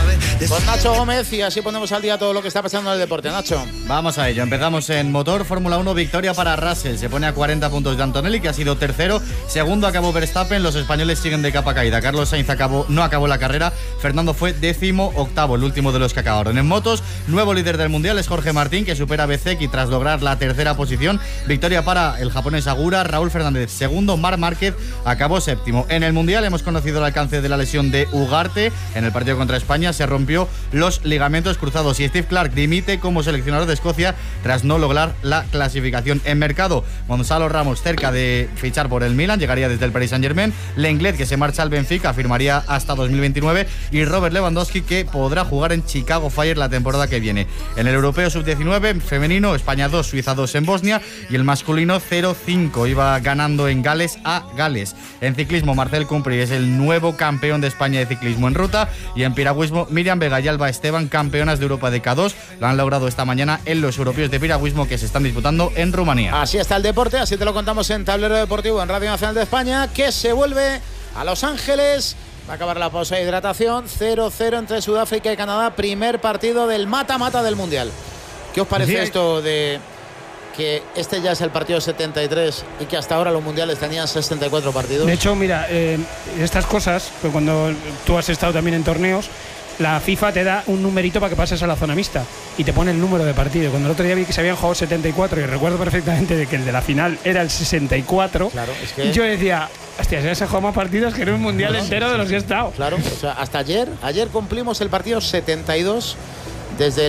B: Con Nacho Gómez, y así ponemos al día todo lo que está pasando en el deporte. Nacho.
G: Vamos a ello, empezamos en motor, Fórmula uno, victoria para Russell, se pone a cuarenta puntos de Antonelli, que ha sido tercero, segundo acabó Verstappen, los españoles siguen de capa caída, Carlos Sainz acabó, no acabó la carrera, Fernando fue décimo octavo, el último de los que acabaron. En motos, nuevo líder del mundial es Jorge Martín, que supera a Bezeki tras lograr la tercera posición, victoria para el japonés Agura, Raúl Fernández segundo, Marc Márquez acabó séptimo. En el mundial hemos conocido el alcance de la lesión de Ugarte, en el partido contra España se rompió los ligamentos cruzados y Steve Clark dimite como seleccionador de Escocia tras no lograr la clasificación. En mercado, Gonzalo Ramos cerca de fichar por el Milan, llegaría desde el Paris Saint-Germain, Lenglet que se marcha al Benfica, firmaría hasta dos mil veintinueve y Robert Lewandowski que podrá jugar en Chicago Fire la temporada que viene. En el Europeo sub diecinueve femenino, España dos, Suiza dos en Bosnia y el masculino cero cinco, iba ganando en Gales a Gales. En ciclismo, Marcel Cumpri es el nuevo campeón de España de ciclismo en ruta y en piragüismo, Miriam Vega y Alba Esteban, campeonas de Europa de K dos, lo han logrado esta mañana en los europeos de piragüismo que se están disputando en Rumanía.
B: Así está el deporte, así te lo contamos en Tablero Deportivo en Radio Nacional de España, que se vuelve a Los Ángeles. Va a acabar la pausa de hidratación, cero cero entre Sudáfrica y Canadá, primer partido del mata-mata del Mundial. ¿Qué os parece
C: Sí.
B: esto de que este ya es el partido setenta y tres y que hasta ahora los mundiales tenían sesenta y cuatro partidos?
A: De hecho, mira, eh, estas cosas, pues cuando tú has estado también en torneos, la FIFA te da un numerito para que pases a la zona mixta y te pone el número de partido. Cuando el otro día vi que se habían jugado setenta y cuatro y recuerdo perfectamente de que el de la final era el sesenta y cuatro,
B: Claro, es que-
A: yo decía, hostia, se han jugado más partidos que en un mundial
B: No,
A: entero de los que he estado.
B: Claro, o sea, hasta ayer, ayer cumplimos el partido setenta y dos desde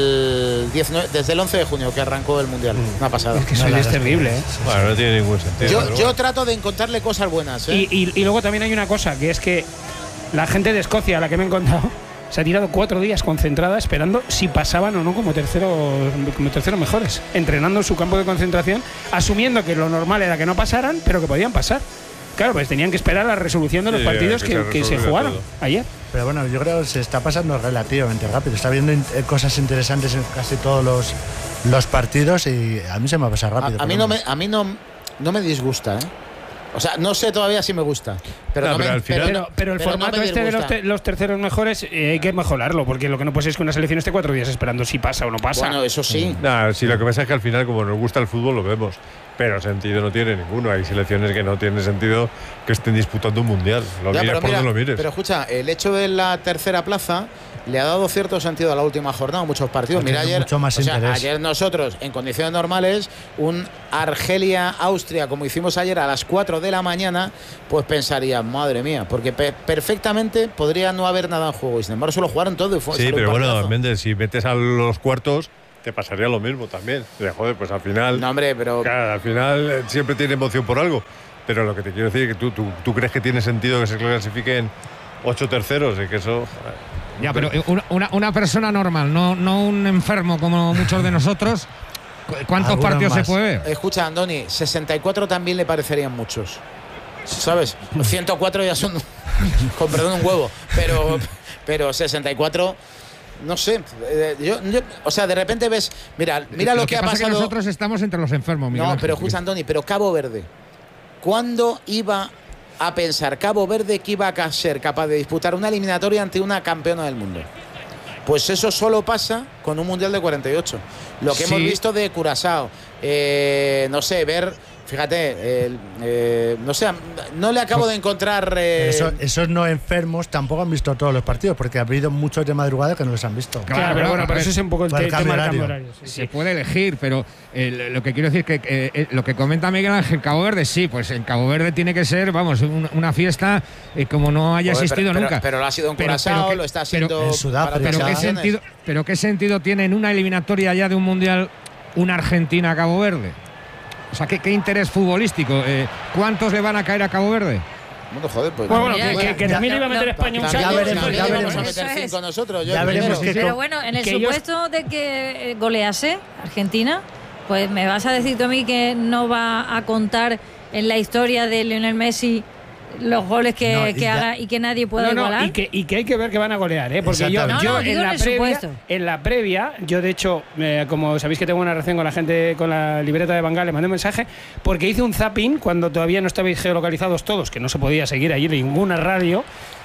B: el, diecinueve desde el once de junio que arrancó el Mundial. Una pasada.
A: Es que eso es terrible, ¿eh?
F: Bueno, no tiene ningún sentido.
B: Yo,
F: pero
B: yo
F: bueno.
B: trato de encontrarle cosas buenas, ¿eh?
A: Y, y- y luego también hay una cosa, que es que la gente de Escocia, a la que me he encontrado, se ha tirado cuatro días concentrada esperando si pasaban o no como terceros, como terceros mejores, entrenando en su campo de concentración, asumiendo que lo normal era que no pasaran, pero que podían pasar. Claro, pues tenían que esperar la resolución de los
F: Sí,
A: partidos
F: que
A: que,
F: se
A: que se
F: resolviera
A: jugaron
F: todo.
A: ayer.
E: Pero bueno, yo creo que se está pasando relativamente rápido. Está viendo in- eh, cosas interesantes en casi todos los, los partidos y a mí se me va a pasar rápido.
B: A, a
E: por
B: mí
E: lo
B: no me,
E: menos.
B: a mí no, no me disgusta, ¿eh? O sea, no sé todavía si me gusta. Pero,
F: No,
B: no
F: pero
B: me,
F: al final-
A: Pero, pero el
B: pero no
A: formato
B: me
A: este de los,
B: disgusta.
A: te- los terceros mejores eh, hay que mejorarlo, porque lo que no puede ser es que una selección esté cuatro días esperando si pasa o no pasa.
B: Bueno, eso sí.
F: Nah, sí, lo que pasa es que al final, como nos gusta el fútbol, lo vemos. Pero sentido no tiene ninguno. Hay selecciones que no tienen sentido que estén disputando un mundial. Lo
B: Ya,
F: mires
B: pero
F: por
B: mira,
F: donde lo mires.
B: pero escucha, el hecho de la tercera plaza le ha dado cierto sentido a la última jornada, muchos partidos.
E: Ha
B: Mira,
E: tenido
B: ayer,
E: mucho más
B: o sea,
E: interés.
B: ayer nosotros, en condiciones normales, un Argelia-Austria, como hicimos ayer a las cuatro de la mañana, pues pensaría, madre mía, porque pe perfectamente podría no haber nada en juego. Y sin embargo, solo jugaron todo y fue
F: Sí,
B: salió un
F: pero bueno,
B: partidazo.
F: Méndez, si metes a los cuartos, te pasaría lo mismo también. De, joder, pues al final.
B: No, hombre, pero.
F: Claro, al final eh, siempre tiene emoción por algo. Pero lo que te quiero decir es que tú, tú, tú crees que tiene sentido que se clasifiquen ocho terceros y que eso. joder.
C: Ya, pero una, una, una persona normal, no, no un enfermo como muchos de nosotros, ¿cu- ¿cuántos
E: Algunos
C: partidos
E: más.
C: se puede ver?
B: Escucha, Andoni, sesenta y cuatro también le parecerían muchos. ¿Sabes? ciento cuatro ya son, con perdón, un huevo. Pero, pero sesenta y cuatro, no sé. eh, Yo, yo- o sea, de repente ves. Mira, mira lo, que, ha
C: pasa es
B: pasado.
C: que nosotros estamos entre los enfermos, Miguel
B: No,
C: Ángel.
B: pero escucha, Andoni, pero Cabo Verde. ¿Cuándo iba a pensar Cabo Verde que iba a ser capaz de disputar una eliminatoria ante una campeona del mundo? Pues eso solo pasa con un Mundial de cuarenta y ocho. Lo que
C: Sí.
B: hemos visto de Curazao, eh, no sé, ver, fíjate, el, eh, no sé, no le acabo de encontrar... eh,
E: Eso- esos no enfermos tampoco han visto todos los partidos, porque ha habido muchos de madrugada que no los han visto.
C: Claro,
A: Claro, pero bueno,
C: a
A: pero
C: ver,
A: eso es un poco el
E: por el
A: te-
E: cambio
A: tema del cambio
E: horario.
A: horario. sí,
C: Se
A: sí.
C: puede elegir, pero eh, lo que quiero decir que eh, eh, lo que comenta Miguel Ángel, Cabo Verde, sí, pues en Cabo Verde tiene que ser, vamos, un- una fiesta eh, como no haya
B: joder,
C: existido
B: pero,
C: nunca.
B: Pero, pero lo ha sido en
C: Pero-
B: Curazao,
C: pero que-
B: lo está
C: pero-
B: haciendo
E: en Sudáfrica.
B: para
C: pero,
B: otras
C: ¿qué
B: naciones.
C: sentido, pero qué sentido tiene en una eliminatoria ya de un mundial una Argentina-Cabo Verde? O sea, ¿qué, qué interés futbolístico? Eh, ¿Cuántos le van a caer a Cabo Verde?
B: Bueno, joder, pues...
A: Bueno, bueno,
D: Mira,
A: que, que- que
D: ya-
A: también
D: ya-
A: iba a meter
D: ya-
A: España un
B: También
A: saco.
E: ya veremos,
B: también
E: ya
B: le vamos a
E: veremos.
B: meter
D: Eso es.
B: cinco nosotros. Yo
E: Ya
B: el
E: veremos
B: primero.
E: qué
D: Pero
E: co-
D: bueno, en el
A: que ellos-
D: supuesto de que eh, golease Argentina, pues me vas a decir tú a mí que no va a contar en la historia de Lionel Messi los goles que,
E: No, y
D: que
E: ya-
D: haga y que nadie pueda
A: No, no,
D: igualar.
A: y que, y que hay que ver que van a golear, ¿eh? Porque yo,
E: Exactamente.
A: yo
D: No, no, digo
A: en,
D: en
A: la
D: el
A: previa,
D: supuesto.
A: en la previa, yo de hecho, eh, como sabéis que tengo una relación con la gente, con la libreta de Bangal, le mandé un mensaje, porque hice un zapping cuando todavía no estabais geolocalizados todos, que no se podía seguir allí ninguna radio.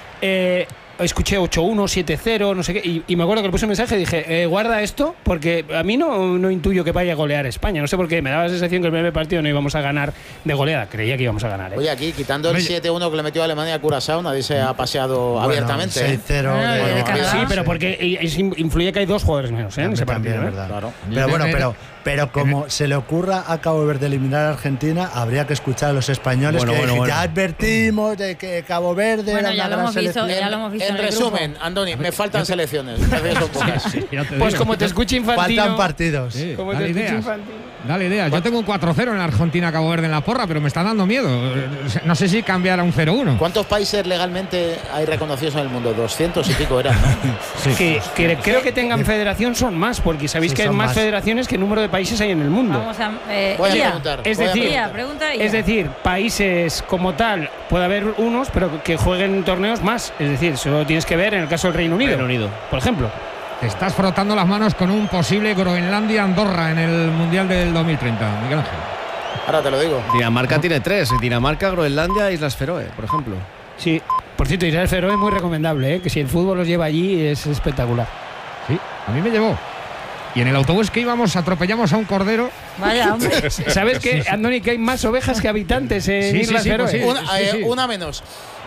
A: Eh, escuché ocho uno, siete cero, no sé qué, y, y me acuerdo que le puse un mensaje y dije, eh, guarda esto, porque a mí no, no intuyo que vaya a golear España. No sé por qué, me daba la sensación que el primer partido no íbamos a ganar de goleada. Creía que íbamos a ganar, ¿eh?
B: Oye, aquí, quitando el
C: Oye.
B: siete uno que le metió a Alemania a Curazao, nadie se ha paseado
E: Bueno,
B: abiertamente. ¿eh?
E: seis cero
D: Bueno,
E: de-
D: de
E: de-
D: Canadá.
A: Sí, pero porque eh, es- influye que hay dos jugadores menos, ¿eh? En ese
E: También,
A: partido, ¿eh?
E: ¿verdad?
B: Claro.
E: Pero bueno,
C: Pero-
E: pero, pero como se le ocurra a Cabo Verde eliminar a Argentina, habría que escuchar a los españoles
G: Bueno,
E: que
G: bueno,
E: ya
G: bueno.
E: advertimos de que Cabo Verde
D: Bueno,
E: era
D: ya
E: una
D: lo
E: gran
D: hemos visto,
E: selección.
D: ya lo hemos visto
B: En
D: en el
B: resumen,
D: grupo.
B: Andoni, me faltan selecciones. Me parece que son pocas.
C: Ya te
A: Pues
C: digo.
A: como te escuche Infantino.
E: Faltan partidos.
C: Sí,
A: Como
C: dale
A: te escuche
C: ideas.
A: Infantino.
C: Dale ideas. Yo tengo un cuatro cero en Argentina-Cabo Verde en la porra, pero me está dando miedo. Eh, No sé si cambiar a un cero uno.
B: ¿Cuántos países legalmente hay reconocidos en el mundo? doscientos y pico eran, ¿no?
A: Que, que creo que tengan federación son más, porque sabéis
E: Sí,
A: que hay
E: son
A: más,
E: más.
A: federaciones que número de países hay en el mundo.
D: Vamos a. Eh,
B: Voy a
D: Ia,
B: preguntar.
A: Es
B: voy a
A: decir,
B: preguntar.
D: Ia, pregunta Ia.
A: Es decir, países como tal, puede haber unos, pero que jueguen torneos más. Es decir, solo tienes que ver en el caso del Reino Unido,
G: Reino Unido.
A: por ejemplo.
C: Te estás frotando las manos con un posible Groenlandia-Andorra en el Mundial del dos mil treinta, Miguel Ángel.
B: Ahora te lo digo.
G: Dinamarca tiene tres. Dinamarca, Groenlandia, Islas Feroe, por ejemplo.
A: Sí. Por cierto, Israel Feroe es muy recomendable, ¿eh? Que si el fútbol los lleva allí es espectacular.
C: Sí, a mí me llevó. Y en el autobús que íbamos atropellamos a un cordero.
D: Vaya, hombre.
A: ¿Sabes qué, Andoni, que hay más ovejas que habitantes en
C: Sí, sí,
A: Islas
C: sí,
A: Feroe?
C: pues sí.
B: Una, eh,
C: sí.
B: una menos.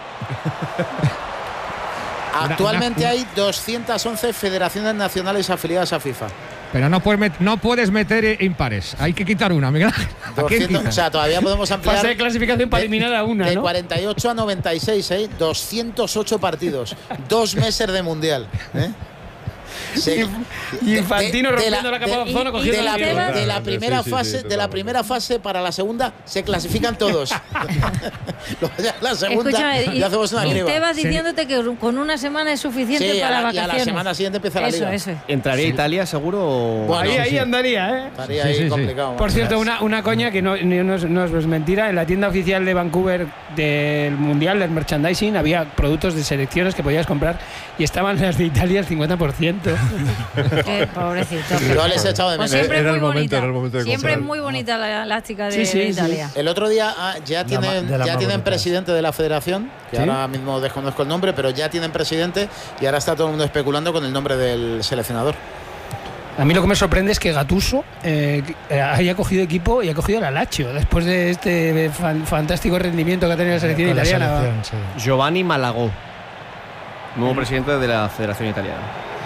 B: Actualmente
C: una-
B: hay doscientas once federaciones nacionales afiliadas a FIFA.
C: Pero no puedes, met- no puedes meter eh, impares. Hay que quitar una, Miguel Ángel. ¿A quién
B: doscientos,
C: quitas?
B: o sea, todavía podemos ampliar.
A: Fase de clasificación para
B: de-
A: eliminar a una,
B: De
A: ¿no?
B: cuarenta y ocho a noventa y seis, ¿eh? doscientos ocho partidos. Dos meses de mundial. ¿eh? Se-
A: Y Infantino
B: de- de
A: rompiendo la capa de ozono,
D: y-
A: cogiendo
B: de la,
A: la tierra.
B: de la
F: Sí,
B: primera
F: sí, sí,
B: fase de la
F: totalmente.
B: primera fase para la segunda se clasifican todos. Luego ya la segunda
D: Escúchame, y,
B: ya hacemos una
D: y
B: criba.
D: Tebas diciéndote que con una semana es suficiente
B: Sí, a
D: para
B: la- y a la
D: vacaciones.
B: semana siguiente empieza la
D: eso,
B: liga.
D: Eso,
G: ¿Entraría Italia seguro o...?
B: Bueno,
A: ahí
B: sí,
A: ahí
B: sí.
A: andaría, ¿eh?
B: Estaría
C: Sí,
B: ahí
C: sí, sí.
B: complicado.
A: Por cierto, una, una coña que no, no, no es, no es mentira. En la tienda oficial de Vancouver del Mundial, del merchandising, había productos de selecciones que podías comprar y estaban las de Italia al cincuenta por ciento. pobrecito.
D: Eh, pobrecito.
B: Yo les he echado de
D: Pues
B: menos.
D: siempre
F: Era
D: es
F: el
D: muy
F: momento,
D: bonita.
F: era el momento de
D: Siempre es
F: comprar.
D: muy bonita la elástica de,
A: Sí, sí,
D: de
A: sí.
D: Italia.
B: El otro día ah, ya
E: ma-
B: tienen,
E: de las
B: ya
E: más
B: tienen
E: bonitas.
B: presidente de la federación, que
A: ¿Sí?
B: ahora mismo desconozco el nombre, pero ya tienen presidente y ahora está todo el mundo especulando con el nombre del seleccionador.
A: A mí lo que me sorprende es que Gattuso eh, eh, haya cogido equipo y ha cogido la Lazio después de este fan- fantástico rendimiento que ha tenido la selección
E: Con la
A: italiana.
E: selección, sí.
H: Giovanni Malagò, nuevo presidente de la Federación Italiana.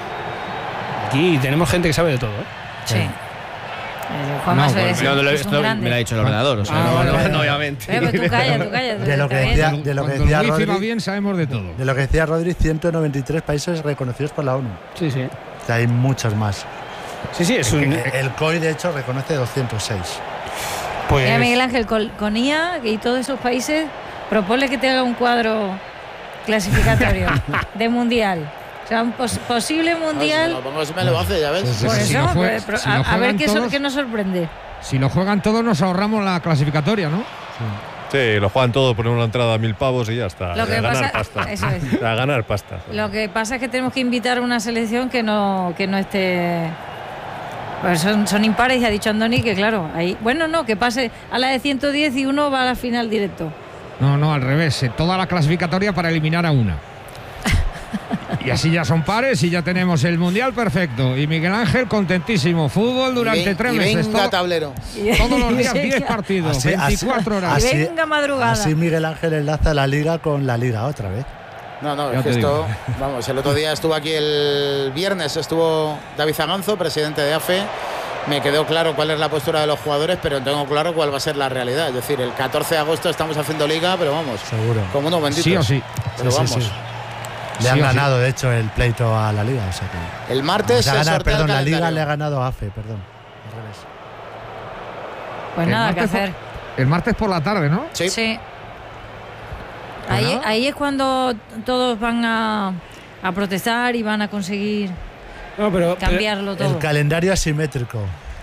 A: Aquí tenemos gente que sabe de todo. ¿eh?
D: Sí. Eh, Juanma
C: No,
D: es-
C: bueno,
D: es,
H: No, lo-
D: es un
H: esto
D: grande.
H: me lo ha dicho el ordenador, o sea,
A: Ah,
H: no,
A: vale,
H: no,
A: vale.
H: no, obviamente.
D: Pero tú calla, tú calla.
E: De lo que
D: está
E: decía,
D: bien.
E: de lo que
C: Cuando
E: decía
C: el wifi va
E: Rodri,
C: bien sabemos de todo.
E: de lo que decía Rodri, ciento noventa y tres países reconocidos por la ONU.
A: Sí, sí.
E: O sea, hay muchos más.
A: Sí, sí, es un.
E: El C O I, de hecho, reconoce doscientos seis.
A: Pues,
D: Mira, Miguel Ángel, con, con I A y todos esos países, proponle que te haga un cuadro clasificatorio de mundial. O sea, un pos- posible
B: No, si me
D: mundial.
B: lo pongo, si me lo hace, ya ves.
E: Sí, sí,
D: Por
E: sí.
C: Si
D: eso,
C: lo jue-
D: pues, pero
C: si
D: a,
C: lo
D: a ver
C: juegan
D: qué, sor-
C: todos-
D: qué nos sorprende.
C: Si lo juegan todos nos ahorramos la clasificatoria, ¿no?
F: Sí, lo juegan todo, ponemos una entrada a mil pavos y ya está.
D: Lo
F: a
D: que
F: ganar
D: pasa-
F: pasta.
D: eso es.
F: A ganar pasta.
D: Lo que pasa es que tenemos que invitar a una selección que no, que no esté. Pues son, son impares, y ha dicho Andoni que, claro, ahí. Bueno, no, que pase a la de ciento diez y uno va a la final directo.
C: No, no, al revés. eh, Toda la clasificatoria para eliminar a una. Y así ya son pares y ya tenemos el Mundial perfecto. Y Miguel Ángel contentísimo. Fútbol durante
B: Y ven-
C: tres
B: y
C: meses.
B: venga
C: todo-
B: tablero.
C: todos los días
D: Sí,
C: diez
D: ya.
C: partidos,
E: Así- así-
C: veinticuatro horas.
D: Y venga madrugada.
E: Así Miguel Ángel enlaza la liga con la liga otra vez.
B: No, no,
C: Ya
B: es que
C: te
B: esto, vamos, el otro día estuvo aquí el viernes, estuvo David Zamanzo, presidente de A F E. Me quedó claro cuál es la postura de los jugadores, pero no tengo claro cuál va a ser la realidad. Es decir, el catorce de agosto estamos haciendo liga, pero vamos,
E: Seguro.
B: como unos benditos.
C: Sí o sí.
B: Pero
E: Sí, sí,
B: vamos.
E: sí. Le
C: Sí
E: han
C: o sí.
E: ganado, de hecho, el pleito a la liga. O sea que,
B: El martes
E: o sea,
B: se
E: ganar,
B: sortea el
E: perdón, la liga
B: calendario.
E: le ha ganado a A F E, perdón. Al revés.
D: Pues
C: El
D: nada que
C: martes
D: hacer.
C: El martes por la tarde, ¿no?
B: Sí.
D: Sí.
C: Pues
D: Ahí,
C: nada.
D: ahí es cuando todos van a, a protestar y van a conseguir
A: no, pero, pero
D: cambiarlo todo.
E: El calendario asimétrico.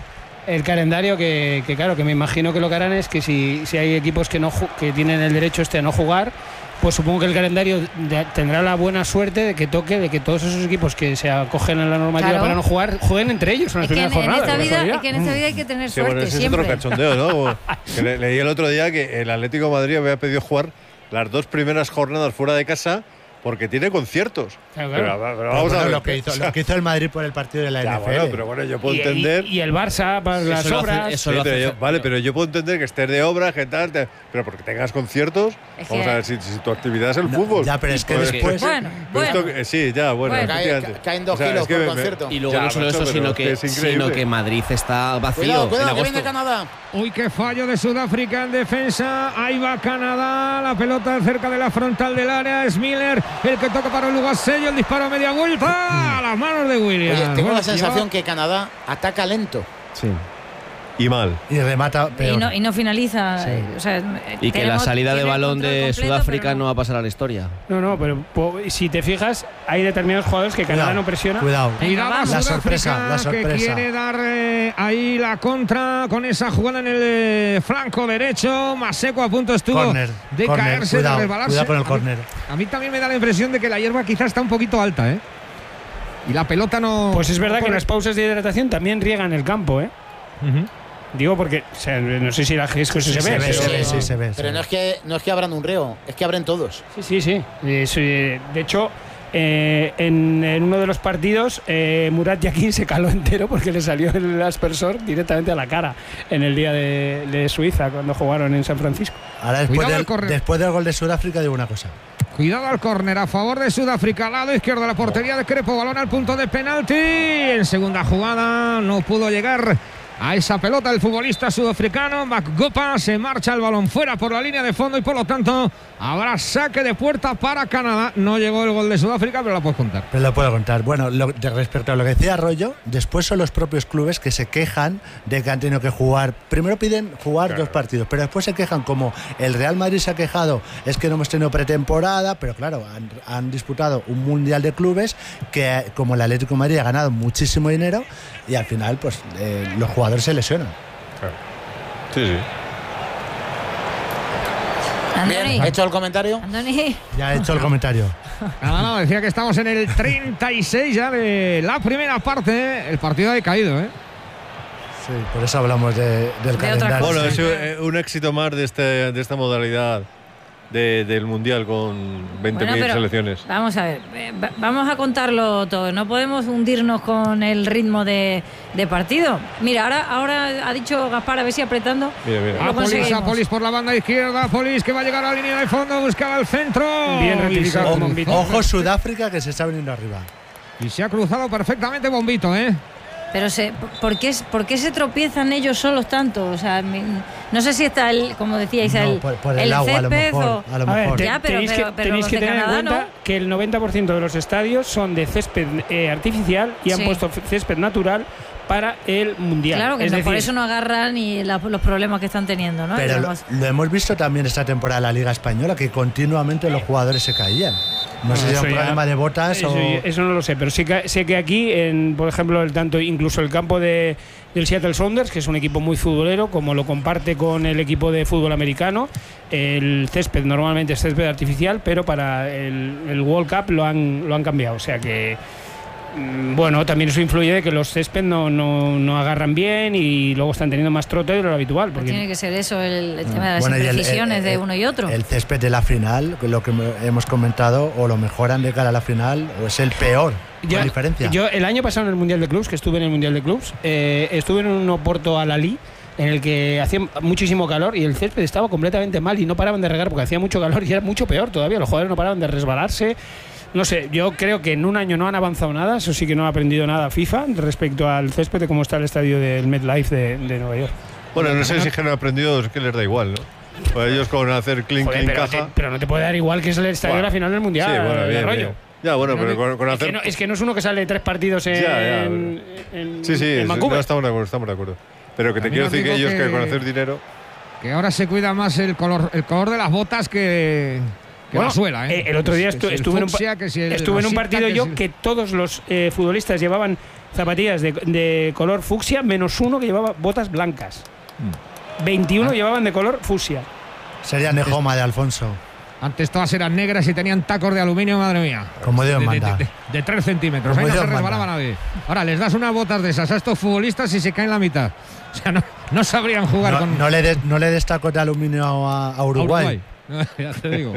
A: el calendario que, que, claro, que me imagino que lo que harán es que si, si hay equipos que no ju- que tienen el derecho este a no jugar, pues supongo que el calendario de- tendrá la buena suerte de que toque, de que todos esos equipos que se acogen a la normativa
D: Claro.
A: para no jugar, jueguen entre ellos en las
D: Es que en,
A: primeras
D: en
A: jornadas.
D: esta
A: por
D: vida,
A: casualidad.
D: es que en esta vida hay que tener
F: Sí,
D: suerte
F: bueno, ese
D: siempre.
F: es otro cachondeo, ¿no? Que le- leí el otro día que el Atlético de Madrid había pedido jugar las dos primeras jornadas fuera de casa porque tiene conciertos.
A: Claro, claro.
F: Pero, pero
E: Pero
F: vamos
E: bueno,
F: a ver.
E: lo que, hizo, lo que hizo el Madrid por el partido de la
F: Ya,
E: N F L.
F: bueno, pero bueno, yo puedo
A: Y- y-
F: entender.
A: Y, el Barça para las
H: Eso lo hace-
A: obras.
H: eso
F: Sí,
H: lo
F: pero
H: hace-
F: yo- vale, pero yo puedo entender que estés de obra, que tal, te- pero porque tengas conciertos,
D: Es
F: vamos
D: que-
F: a ver si, si tu actividad es el
E: No,
F: fútbol.
E: ya, pero es que
F: Pues-
E: después-
D: Bueno,
F: pero esto
D: bueno.
F: que- sí, ya, bueno,
D: Bueno.
B: Cae-
F: efectivamente.
B: caen dos
F: O sea,
B: kilos
F: es que
B: por
F: me-
B: concierto.
H: Y luego
F: Ya,
H: no solo
F: macho,
H: eso,
F: pero
H: sino
F: es
H: que,
F: es increíble.
H: sino que Madrid está vacío
B: Cuidado, cuidado,
H: en
B: que
H: agosto.
B: viene Canadá.
C: Uy, qué fallo de Sudáfrica en defensa. Ahí va Canadá. La pelota cerca de la frontal del área. Es Miller el que toca para Lugasello. El disparo a media vuelta. A las manos de Williams.
B: Oye, tengo
C: Bueno,
B: la sensación
C: lleva-
B: que Canadá ataca lento.
F: Sí. Y mal.
E: Y remata peor.
D: Y no, y no finaliza.
E: Sí.
D: eh, o sea,
H: Y que la
D: tenemos-
H: salida de
D: tiene
H: balón
D: control
H: de
D: completo,
H: Sudáfrica
D: pero
H: no va a pasar a la historia.
A: No, no, pero po- si te fijas, hay determinados jugadores que Canadá
E: Cuidado,
A: no presiona.
E: Cuidado.
C: Cuidado a
D: La
C: Sudáfrica,
E: sorpresa, la sorpresa.
C: que quiere dar eh, ahí la contra con esa jugada en el eh, flanco derecho. Maseco a punto estuvo
E: Corner,
C: de
E: corner,
C: caerse,
E: cuidado,
C: de resbalarse.
E: cuidado con el
C: A mí-
E: córner.
C: A mí también me da la impresión de que la hierba quizás está un poquito alta, ¿eh? Y la pelota no.
A: Pues es verdad
C: no
A: que
C: corre.
A: las pausas de hidratación también riegan el campo, ¿eh?
C: Ujú.
A: Digo porque, o sea, no sé si la gesco se,
E: Sí,
A: ve,
E: se ve,
A: pero-
E: se ve, sí, se ve.
B: Pero
E: se
B: no
E: ve.
B: es que no es que abran un reo, es que abren todos.
A: Sí, sí, sí. Es, eh, de hecho, eh, en, en uno de los partidos, eh, Murat Yakin se caló entero porque le salió el aspersor directamente a la cara en el día de, de Suiza, cuando jugaron en San Francisco.
E: Ahora, después
C: Cuidado
E: del,
C: al córner.
E: después del gol de Sudáfrica, digo una cosa.
C: Cuidado al córner a favor de Sudáfrica, lado izquierdo de la portería de Crepo, balón al punto de penalti. En segunda jugada no pudo llegar a esa pelota el futbolista sudafricano. Magopa, se marcha el balón fuera por la línea de fondo y por lo tanto habrá saque de puerta para Canadá. No llegó el gol de Sudáfrica, pero la puedes contar.
E: Pero lo puedo contar. Bueno, lo- de respecto a lo que decía Arroyo, después son los propios clubes que se quejan de que han tenido que jugar. Primero piden jugar
F: Claro.
E: dos partidos, pero después se quejan como el Real Madrid se ha quejado, es que no hemos tenido pretemporada, pero claro, han, han disputado un mundial de clubes que, como el Atlético de Madrid, ha ganado muchísimo dinero y al final, pues eh, los jugadores se lesionan.
F: Claro. Sí, sí.
D: Andoni,
B: Bien, ¿ha hecho el comentario?
D: Andoni,
E: Ya he hecho el comentario.
C: Nada, no, decía que estamos en el treinta y seis ya de la primera parte. El partido ha decaído, ¿eh?
E: Sí, por eso hablamos de, del
D: De
E: calendario.
F: Bueno,
E: Sí.
F: es un éxito más de, este, de esta modalidad de, del Mundial con veinte mil
D: Bueno, pero
F: selecciones.
D: Vamos a ver, eh, va- vamos a contarlo todo. No podemos hundirnos con el ritmo de, de partido. Mira, ahora, ahora ha dicho Gaspar, a ver si apretando.
F: Mira, mira.
D: lo
C: A Polis, a
D: conseguimos.
C: Polis por la banda izquierda. Polis que va a llegar a la línea de fondo, buscaba el centro.
A: Bien rectificado
C: Y se-
A: con Bombito.
E: Ojo Sudáfrica que se está viniendo arriba.
C: Y se ha cruzado perfectamente Bombito, ¿eh?
D: Pero se, ¿por, qué, ¿por qué se tropiezan ellos solos tanto? O sea, mi- no sé si está, el, como decíais,
E: No,
D: el,
E: por, por el, agua a lo
D: césped
E: mejor.
D: o-
E: A lo
A: A ver,
E: mejor.
A: te-
D: Ya, pero-
A: tenéis
D: pero-
A: que,
D: pero
A: tenéis
D: los
A: que
D: de
A: tener
D: Canadá,
A: en cuenta
D: ¿no?
A: que el noventa por ciento de los estadios son de césped eh, artificial y han
D: Sí.
A: puesto césped natural para el Mundial.
D: Claro, que
A: es
D: no,
A: decir,
D: por eso no agarran y la- los problemas que están teniendo, ¿no?
E: Pero lo,
D: Digamos.
E: lo hemos visto también esta temporada en la Liga Española, que continuamente los jugadores se caían. No sé si era
A: eso
E: un
A: ya-
E: problema de botas
A: Eso,
E: o...
A: eso no lo sé, pero sí que, sé que aquí, en, por ejemplo, el tanto incluso el campo de, del Seattle Sounders, que es un equipo muy futbolero, como lo comparte con el equipo de fútbol americano, el césped normalmente es césped artificial, pero para el, el World Cup lo han, lo han cambiado. O sea que, mm, bueno, también eso influye de que los césped no, no, no agarran bien y luego están teniendo más trote de lo habitual.
D: Pues
A: Porque
D: tiene que ser eso, el, el tema de las
E: Bueno, y el-
D: imprecisiones
E: el-
D: de
E: el-
D: uno y otro.
E: El césped de la final, lo que hemos comentado, o lo mejoran de cara a la final, o es el peor,
A: Yo-
E: con diferencia.
A: Yo el año pasado en el Mundial de Clubs, que estuve en el Mundial de Clubs, eh, estuve en un Oporto Alalí en el que hacía muchísimo calor y el césped estaba completamente mal y no paraban de regar porque hacía mucho calor y era mucho peor todavía. Los jugadores no paraban de resbalarse. No sé, yo creo que en un año no han avanzado nada, eso sí que no ha aprendido nada FIFA respecto al césped de cómo está el estadio del MetLife de, de Nueva York.
F: Bueno, no sé si que no han aprendido, es que les da igual, ¿no? Pues ellos con hacer clink,
A: Joder,
F: clink,
A: pero,
F: caja.
A: te- pero no te puede dar igual que es el estadio de la final del Mundial.
F: Sí, bueno,
A: de
F: bien,
A: rollo.
F: bien. Ya, bueno,
A: No
F: pero
A: te-
F: con, con
A: es,
F: hacer.
A: que no, es que no es uno que sale tres partidos en,
F: Ya, ya,
A: en, en-
F: Sí, sí,
A: en
F: es-
A: Vancouver.
F: no, estamos de acuerdo, estamos de acuerdo. Pero que te
C: También
F: quiero
C: os
F: decir que
C: digo
F: ellos que,
C: que-
F: con hacer dinero.
C: Que ahora se cuida más el color, el color de las botas que, que
A: Bueno,
C: la suela, ¿eh?
A: eh, el otro día
C: Que
A: estu-
C: si el
A: estuve, en un, pa-
C: fucsia, que si el
A: estuve en un
C: rosita,
A: partido
C: que
A: yo
C: si-
A: que todos los eh, futbolistas llevaban zapatillas de, de color fucsia, menos uno que llevaba botas blancas.
C: Mm.
A: veintiuno
C: Ah.
A: llevaban de color fucsia.
E: Sería Nejoma de Alfonso.
C: Antes todas eran negras y tenían tacos de aluminio, madre mía.
E: Como Dios
C: De, de,
E: manda.
C: de- de tres centímetros.
E: Como
C: Ahí no
E: Dios
C: se resbalaba
E: manda.
C: nadie. Ahora les das unas botas de esas a estos futbolistas y se caen la mitad. O sea, no, no sabrían jugar
E: No,
C: con
E: no le des, no le des tacos de aluminio a, a
C: a
E: Uruguay.
C: Uruguay. Ya te digo.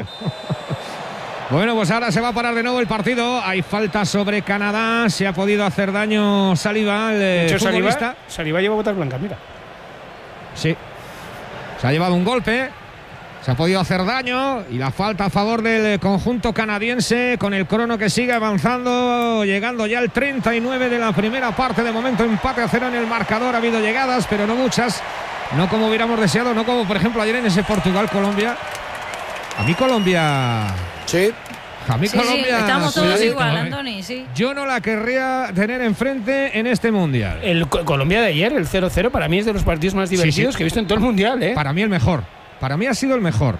C: Bueno, pues ahora se va a parar de nuevo el partido. Hay falta sobre Canadá. Se ha podido hacer daño Saliba, el
A: De
C: eh,
A: hecho,
C: futbolista.
A: Saliba, Saliba lleva botas blancas, mira.
C: Sí. Se ha llevado un golpe. Se ha podido hacer daño y la falta a favor del conjunto canadiense con el crono que sigue avanzando, llegando ya al treinta y nueve de la primera parte. De momento empate a cero en el marcador. Ha habido llegadas, pero no muchas. No como hubiéramos deseado, no como por ejemplo ayer en ese Portugal-Colombia. A mí Colombia...
B: Sí.
C: A mí
D: Sí, sí,
C: Colombia...
D: estamos todos
C: cuidadito,
D: igual,
C: ¿eh?
D: Andoni, sí.
C: Yo no la querría tener enfrente en este Mundial.
A: El Co- Colombia de ayer, el cero cero, para mí es de los partidos más divertidos
C: sí.
A: que he visto en todo el Mundial, ¿eh?
C: Para mí el mejor. Para mí ha sido el mejor.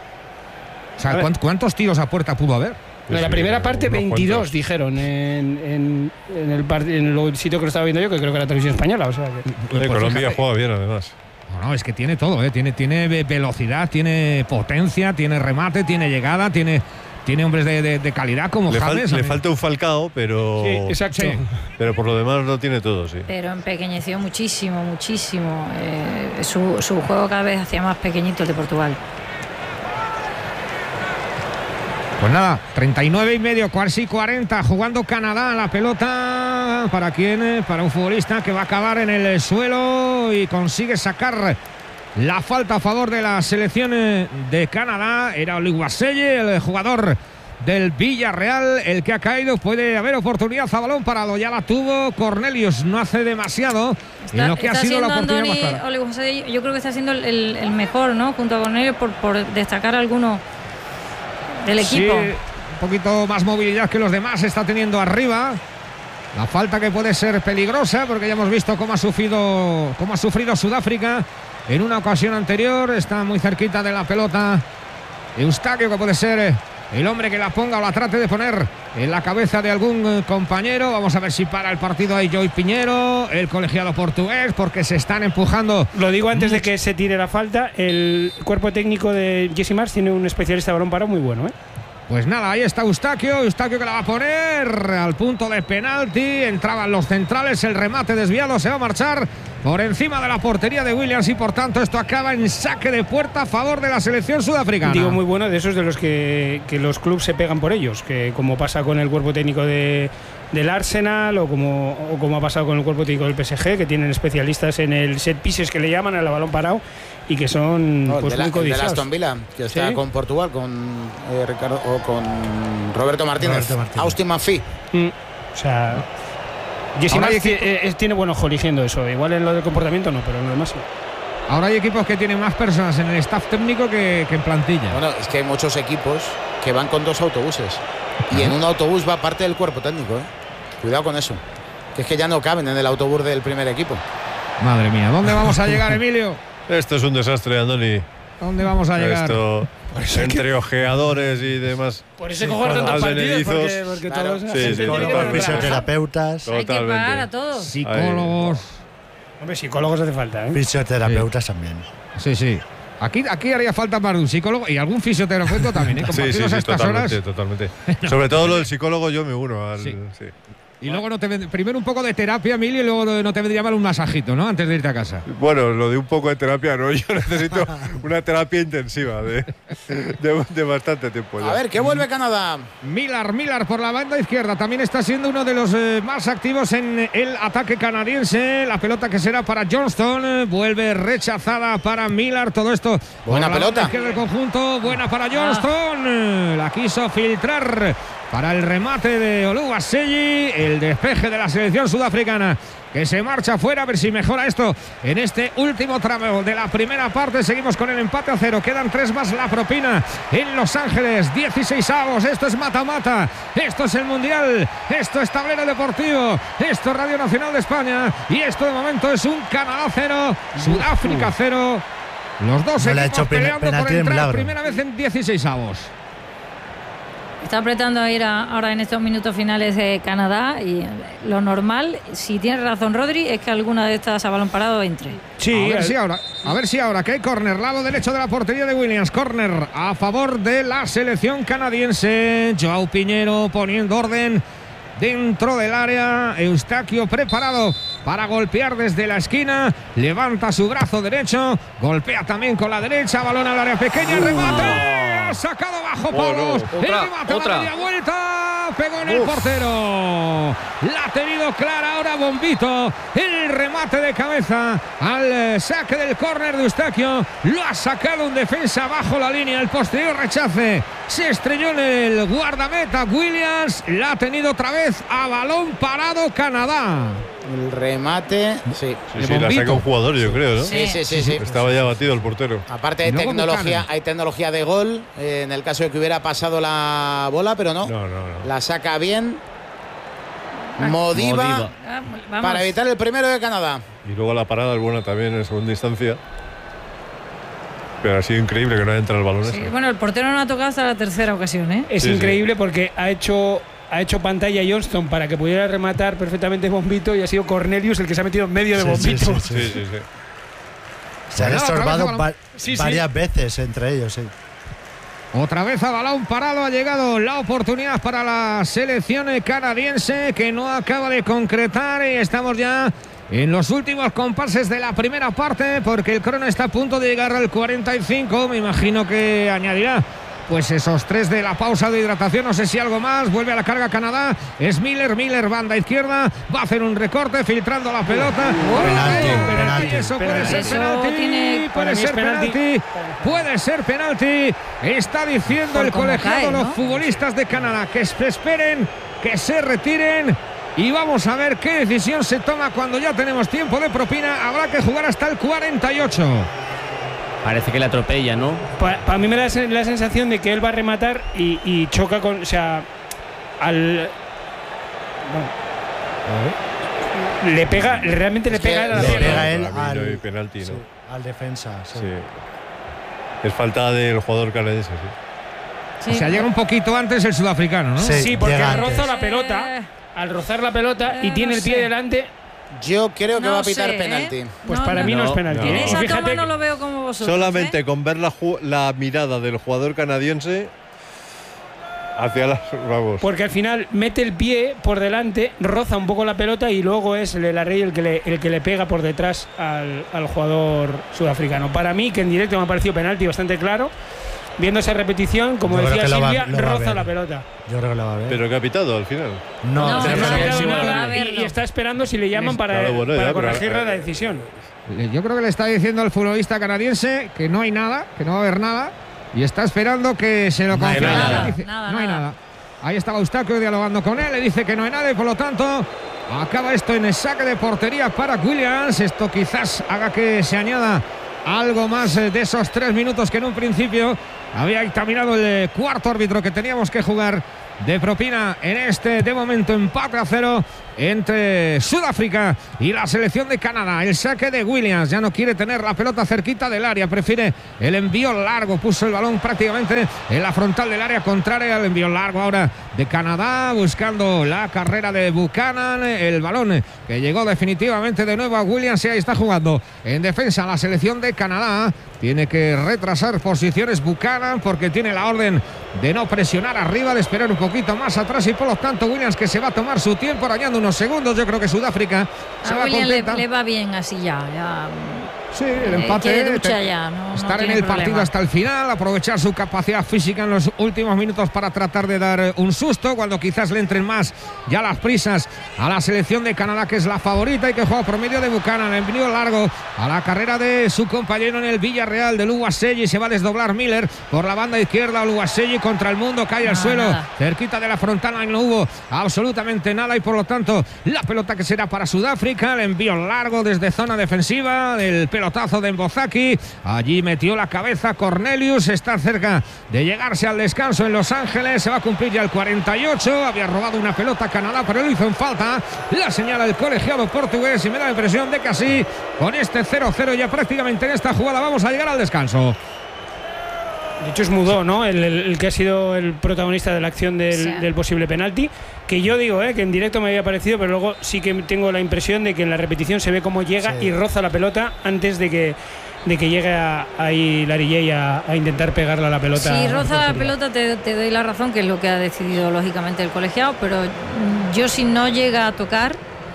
C: O sea,
A: A ver.
C: ¿cuánt- ¿cuántos tiros a puerta pudo haber?
A: No, en la
F: Sí,
A: primera parte
F: unos
A: veintidós
F: cuantos.
A: dijeron en, en, en el, part- en el sitio que lo estaba viendo yo, que creo que era Televisión Española. O sea, que-
F: Eh,
C: Pues
F: Colombia
C: fíjate.
F: juega bien, además.
C: No, no, es que tiene todo, ¿eh? Tiene, tiene ve- velocidad, tiene potencia, tiene remate, tiene llegada, tiene, tiene hombres de, de- de calidad como
F: Le, fal-
C: James.
F: le
C: a mí-
F: falta un Falcao, pero.
A: sí, exacto.
C: Sí.
F: Pero por lo demás lo tiene todo, sí.
D: Pero empequeñeció muchísimo, muchísimo. Eh, su, su juego cada vez hacía más pequeñito el de Portugal.
C: Pues nada, treinta y nueve y medio, casi cuarenta, jugando Canadá la pelota. ¿Para quién? Eh, Para un futbolista que va a acabar en el suelo y consigue sacar la falta a favor de la selección eh, de Canadá. Era Oliguaselle, el jugador del Villarreal, el que ha caído. Puede haber oportunidad a balón parado, ya la tuvo Cornelius, no hace demasiado en lo que ha
D: está
C: sido la
D: siendo
C: oportunidad más
D: Andoni,
C: clara.
D: Ole González, yo creo que está siendo el, el- el mejor, ¿no? Junto con ellos por, por destacar alguno del equipo.
C: Sí, un poquito más movilidad que los demás está teniendo arriba. La falta que puede ser peligrosa porque ya hemos visto cómo ha sufrido, cómo ha sufrido Sudáfrica en una ocasión anterior. Está muy cerquita de la pelota Eustaquio, que puede ser el hombre que la ponga o la trate de poner en la cabeza de algún eh, compañero. Vamos a ver si para el partido ahí Joy Piñero, el colegiado portugués, porque se están empujando.
A: Lo digo antes de que se tire la falta. El cuerpo técnico de Jesse Marsh tiene un especialista de balón parado muy bueno, ¿eh?
C: Pues nada, ahí está Eustaquio, Eustaquio que la va a poner al punto de penalti, entraban los centrales, el remate desviado, se va a marchar por encima de la portería de Williams y por tanto esto acaba en saque de puerta a favor de la selección sudafricana.
A: Digo muy bueno de esos de los que, que los clubes se pegan por ellos, que como pasa con el cuerpo técnico de, del Arsenal o como, o como ha pasado con el cuerpo técnico del P S G, que tienen especialistas en el set pieces que le llaman, al balón parado, y que son
B: no,
A: pues,
B: de la,
A: muy codiciados.
B: de Aston Villa, que está
A: ¿Sí?
B: con Portugal, con eh, Ricardo o con Roberto Martínez,
E: Roberto Martínez.
B: Austin Manfí.
A: Mm, o sea, Jesse
C: Ahora
A: Martínez
C: hay
A: eh, eh, tiene buen ojo eligiendo eso. Igual en lo del comportamiento no, pero en lo demás sí.
C: Ahora hay equipos que tienen más personas en el staff técnico que, que en plantilla.
B: Bueno, es que hay muchos equipos que van con dos autobuses y en un autobús va parte del cuerpo técnico, ¿eh? Cuidado con eso, que es que ya no caben en el autobús del primer equipo.
C: Madre mía, ¿dónde vamos a llegar, Emilio?
F: Esto es un desastre, Andoni.
C: ¿Dónde vamos a llegar?
F: Esto, entre ojeadores y demás.
A: Por eso coger tantos partidos,
F: Albenedizos.
A: porque, porque
B: Claro.
A: todos
F: Sí,
A: gente
F: sí,
A: tiene
F: con
A: que
F: los
A: trabajar.
E: Fisioterapeutas,
D: Hay que
F: Totalmente.
D: pagar a todos.
C: Psicólogos.
A: Hombre, psicólogos hace falta, ¿eh?
E: fisioterapeutas también.
C: Sí, sí. Aquí, aquí haría falta más de un psicólogo y algún fisioterapeuta también, ¿eh?
F: Sí, sí,
C: Compartidos
F: sí,
C: a estas
F: totalmente,
C: horas.
F: totalmente. Sobre todo lo del psicólogo yo me uno al…
C: Sí.
F: sí.
C: Y luego no te vend- primero un poco de terapia, Emilio, y luego no te vendría mal un masajito, ¿no? Antes de irte a casa.
F: Bueno, lo de un poco de terapia no, yo necesito una terapia intensiva de, de, de bastante tiempo ya.
B: A ver, que vuelve Canadá.
C: Millar, Millar por la banda izquierda. También está siendo uno de los eh, más activos en el ataque canadiense. La pelota que será para Johnston. eh, Vuelve rechazada para Millar. Todo esto.
B: Buena
C: por la
B: pelota.
C: banda izquierda del conjunto. Buena para Johnston. eh, La quiso filtrar para el remate de Oluwaseyi. El despeje de la selección sudafricana, que se marcha fuera. A ver si mejora esto en este último tramo de la primera parte. Seguimos con el empate a cero. Quedan tres más la propina en Los Ángeles. dieciséis avos. Esto es mata-mata. Esto es el Mundial. Esto es Tablero Deportivo. Esto es Radio Nacional de España. Y esto de momento es un Canadá cero, Sudáfrica cero. Los dos
E: No le ha
C: equipos
E: hecho pena-
C: peleando por
E: penalti de
C: entrar
E: milagro.
C: primera vez en dieciséis avos.
D: Está apretando a ir a- ahora en estos minutos finales de Canadá y lo normal, si tiene razón Rodri, es que alguna de estas a balón parado entre.
A: Sí,
C: a ver
A: el-
C: si ahora, a ver si ahora que hay córner, lado derecho de la portería de Williams, córner a favor de la selección canadiense. Joao Piñero poniendo orden dentro del área. Eustaquio preparado para golpear desde la esquina, levanta su brazo derecho, golpea también con la derecha, balón al área pequeña, remate. Ha sacado bajo palos, el
H: Otra,
C: remate a
H: otra.
C: la media vuelta, pegó en el portero. La ha tenido clara ahora Bombito, el remate de cabeza al eh, saque del córner de Eustaquio. Lo ha sacado un defensa bajo la línea, el posterior rechace se estrelló en el guardameta Williams. La ha tenido otra vez a balón parado Canadá.
B: El remate, sí.
F: Sí,
C: de
F: sí, la
C: Bombito.
F: saca un jugador, yo creo, ¿no?
B: Sí, sí, sí, sí.
F: Estaba ya batido el portero.
B: Aparte hay
C: Y luego
B: tecnología,
C: Buchanan.
B: hay tecnología de gol eh, en el caso de que hubiera pasado la bola, pero no.
F: No, no, no.
B: La saca bien. Modiva,
H: Modiva.
D: Ah, vamos.
B: para evitar el primero de Canadá.
F: Y luego la parada es buena también en segunda instancia. Pero ha sido increíble que no haya entrado el balón
D: Sí,
F: ese.
D: bueno, el portero no ha tocado hasta la tercera ocasión, ¿eh?
A: es
F: Sí, sí.
A: increíble porque ha hecho ha hecho pantalla Johnston para que pudiera rematar perfectamente Bombito y ha sido Cornelius el que se ha metido en medio de
E: Sí, sí,
A: Bombito.
E: sí,
F: Sí, sí, sí.
E: Se han
C: Bueno, otra vez
E: estorbado
C: balón.
E: va-
A: Sí, sí.
E: varias veces entre ellos. Sí.
C: Otra vez a balón parado ha llegado la oportunidad para la selección canadiense, que no acaba de concretar, y estamos ya en los últimos compases de la primera parte, porque el crono está a punto de llegar al cuarenta y cinco. Me imagino que añadirá pues esos tres de la pausa de hidratación, no sé si algo más. Vuelve a la carga Canadá, es Miller, Miller banda izquierda, va a hacer un recorte filtrando la pelota.
E: Penalti,
C: Penalti,
E: penalti.
C: eso puede
A: Penalti.
C: ser
D: Eso
C: penalti,
D: tiene-
A: para
C: puede
A: mí es
C: ser
A: penalti.
C: penalti, puede ser penalti. Está diciendo
D: Por
C: el
D: cómo
C: colegiado
D: cae,
C: los
D: ¿no?
C: futbolistas de Canadá que se esperen, que se retiren. Y vamos a ver qué decisión se toma cuando ya tenemos tiempo de propina. Habrá que jugar hasta el cuarenta y ocho.
H: Parece que le atropella, ¿no?
A: Para mí me da la sensación de que él va a rematar y, y choca con. O sea, al. Bueno, le pega, realmente le
B: Es que
A: pega a la
B: le
A: pierna.
E: pega él
F: Para mí no hay
E: al,
F: penalti, ¿no?
E: sí, al defensa. Sí.
F: Sí. Es falta del jugador canadiense, sí.
D: Sí.
C: O sea, llega un poquito antes el sudafricano, ¿no?
E: Sí.
A: Sí, porque
E: llega
A: roza
E: antes.
A: la pelota.
D: Eh,
A: Al rozar la pelota y
D: Eh,
A: tiene
D: no
A: el pie
D: sé.
A: delante,
B: Yo creo que
D: no
B: va a pitar
D: sé, ¿eh?
B: penalti.
A: pues
D: No,
A: para
D: no,
A: mí no,
F: no.
A: es penalti.
F: No.
D: En
A: ¿eh?
D: esa
A: Fíjate
D: toma
A: que-
D: no lo veo como vosotros.
F: Solamente
D: ¿eh?
F: con ver la, ju- la mirada del jugador canadiense Hacia las, vamos.
A: Porque al final mete el pie por delante, roza un poco la pelota y luego es el Larrey el que le, el que le pega por detrás al, al jugador sudafricano. Para mí, que en directo me ha parecido penalti bastante claro, viendo esa repetición, como
E: Yo
A: decía Silvia,
E: va,
A: roza la pelota.
E: Yo creo que lo va a ver.
F: Pero que ha pitado al final.
E: No,
D: No,
E: pero
D: no,
E: no,
D: no,
E: sí,
D: no,
E: bueno,
D: va a verlo.
A: Y, y está esperando si le llaman para,
F: Claro, bueno,
A: para
F: ya, pero,
A: corregirle
F: eh,
A: la decisión.
C: Yo creo que le está diciendo al futbolista canadiense que no hay nada, que no va a haber nada, y está esperando que se lo
E: No hay
C: confirme.
D: nada.
C: Dice,
D: Nada,
C: no hay
D: nada.
C: nada. Ahí estaba Eustaquio dialogando con él, le dice que no hay nada y por lo tanto acaba esto en el saque de portería para Williams. Esto quizás haga que se añada algo más de esos tres minutos que en un principio había dictaminado el cuarto árbitro que teníamos que jugar de propina en este, de momento, empate a cero entre Sudáfrica y la selección de Canadá. El saque de Williams, ya no quiere tener la pelota cerquita del área, prefiere el envío largo, puso el balón prácticamente en la frontal del área contraria al envío largo ahora de Canadá, buscando la carrera de Buchanan, el balón que llegó definitivamente de nuevo a Williams y ahí está jugando en defensa la selección de Canadá. Tiene que retrasar posiciones Buchanan porque tiene la orden de no presionar arriba, de esperar un poquito más atrás y por lo tanto Williams, que se va a tomar su tiempo arañando unos segundos. Yo creo que Sudáfrica se
D: A
C: va
D: William le,
C: contenta.
D: le va bien así ya. ya.
C: Sí, el
D: Eh,
C: empate.
D: quiere ducha
C: te-
D: ya, no- no
C: estar en
D: tiene
C: el
D: problema.
C: partido hasta el final, aprovechar su capacidad física en los últimos minutos para tratar de dar un susto cuando quizás le entren más ya las prisas a la selección de Canadá, que es la favorita y que juega por medio de Buchanan. Envío largo a la carrera de su compañero en el Villarreal, de Luwaselli. Se va a desdoblar Miller por la banda izquierda. Luwaselli contra el mundo, cae al
D: No,
C: suelo,
D: nada.
C: cerquita de la frontana y no hubo absolutamente nada y por lo tanto la pelota que será para Sudáfrica. El envío largo desde zona defensiva, del pelotazo de Mbozaki. Allí metió la cabeza Cornelius, está cerca de llegarse al descanso en Los Ángeles. Se va a cumplir ya el cuarenta y ocho. Había robado una pelota Canadá, pero lo hizo en falta. La señala el colegiado portugués y me da la impresión de que así, con este cero cero ya prácticamente en esta jugada, vamos a llegar al descanso.
A: De hecho es Mudó, ¿no? El, el- el que ha sido el protagonista de la acción del,
D: Sí.
A: del posible penalti. Que yo digo, ¿eh? Que en directo me había parecido, pero luego sí que tengo la impresión de que en la repetición se ve cómo llega
E: Sí.
A: y roza la pelota antes de que, de que llegue a- ahí Larillé a, a intentar pegarle a la pelota.
D: Si
A: a
D: roza la
A: portería.
D: pelota te, te doy la razón, que es lo que ha decidido lógicamente el colegiado, pero mm, yo si no llega a tocar,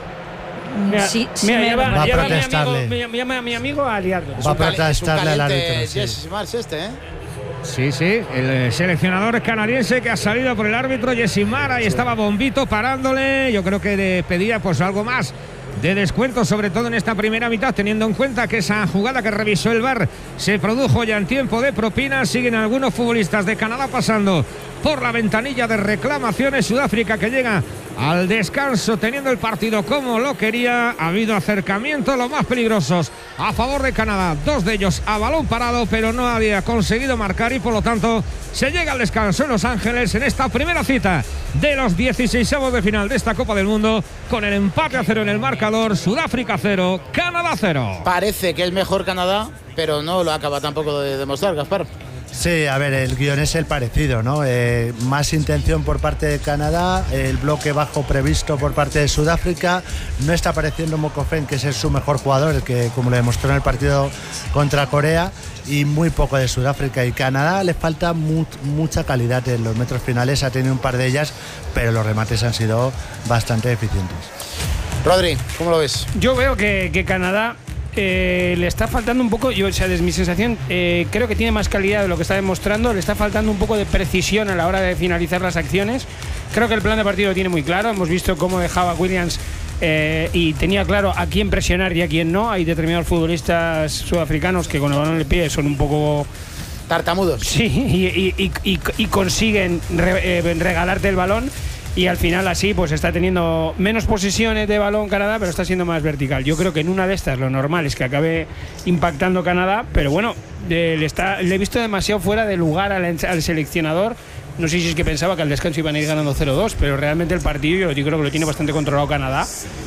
D: mm,
A: Mira,
D: sí, sí
A: mira,
D: me-
A: ya va,
E: Va a
A: ya va mi
E: protestarle.
A: amigo, me, me llama a mi amigo a liarlo.
E: Va a
B: un cali-
E: protestarle
B: es un
E: al
B: caliente
E: árbitro, sí.
B: Jesse Marsh este, ¿eh?
C: Sí, sí, el eh, seleccionador canadiense que ha salido por el árbitro Jesse Mara y estaba Bombito parándole. Yo creo que le pedía pues algo más de descuento, sobre todo en esta primera mitad, teniendo en cuenta que esa jugada que revisó el V A R se produjo ya en tiempo de propina. Siguen algunos futbolistas de Canadá pasando por la ventanilla de reclamaciones. Sudáfrica que llega al descanso teniendo el partido como lo quería. Ha habido acercamientos, los más peligrosos a favor de Canadá, dos de ellos a balón parado, pero no había conseguido marcar y por lo tanto se llega al descanso en Los Ángeles en esta primera cita de los dieciseisavos de final de esta Copa del Mundo, con el empate a cero en el marcador. Sudáfrica cero, Canadá cero.
B: Parece que es mejor Canadá, pero no lo acaba tampoco de demostrar, Gaspar.
E: Sí, a ver, el guión es el parecido, ¿no? Eh, más intención por parte de Canadá, el bloque bajo previsto por parte de Sudáfrica. No está apareciendo Mokofen, que es el- su mejor jugador, el que, como le demostró en el partido contra Corea, y muy poco de Sudáfrica. Y Canadá le falta mu- mucha calidad en los metros finales, ha tenido un par de ellas, pero los remates han sido bastante eficientes.
B: Rodri, ¿cómo lo ves?
A: Yo veo que, que Canadá eh, le está faltando un poco, yo, o sea, desde mi sensación, eh, creo que tiene más calidad de lo que está demostrando, le está faltando un poco de precisión a la hora de finalizar las acciones. Creo que el plan de partido lo tiene muy claro, hemos visto cómo dejaba Williams eh, y tenía claro a quién presionar y a quién no. Hay determinados futbolistas sudafricanos que con el balón en el pie son un poco...
B: Tartamudos.
A: Sí, y, y- y- y- y consiguen re- eh, regalarte el balón. Y al final así pues está teniendo menos posesiones de balón Canadá, pero está siendo más vertical. Yo creo que en una de estas lo normal es que acabe impactando Canadá, pero bueno, eh, le, está, le he visto demasiado fuera de lugar al, al seleccionador. No sé si es que pensaba que al descanso iban a ir ganando cero dos, pero realmente el partido yo creo que lo tiene bastante controlado Canadá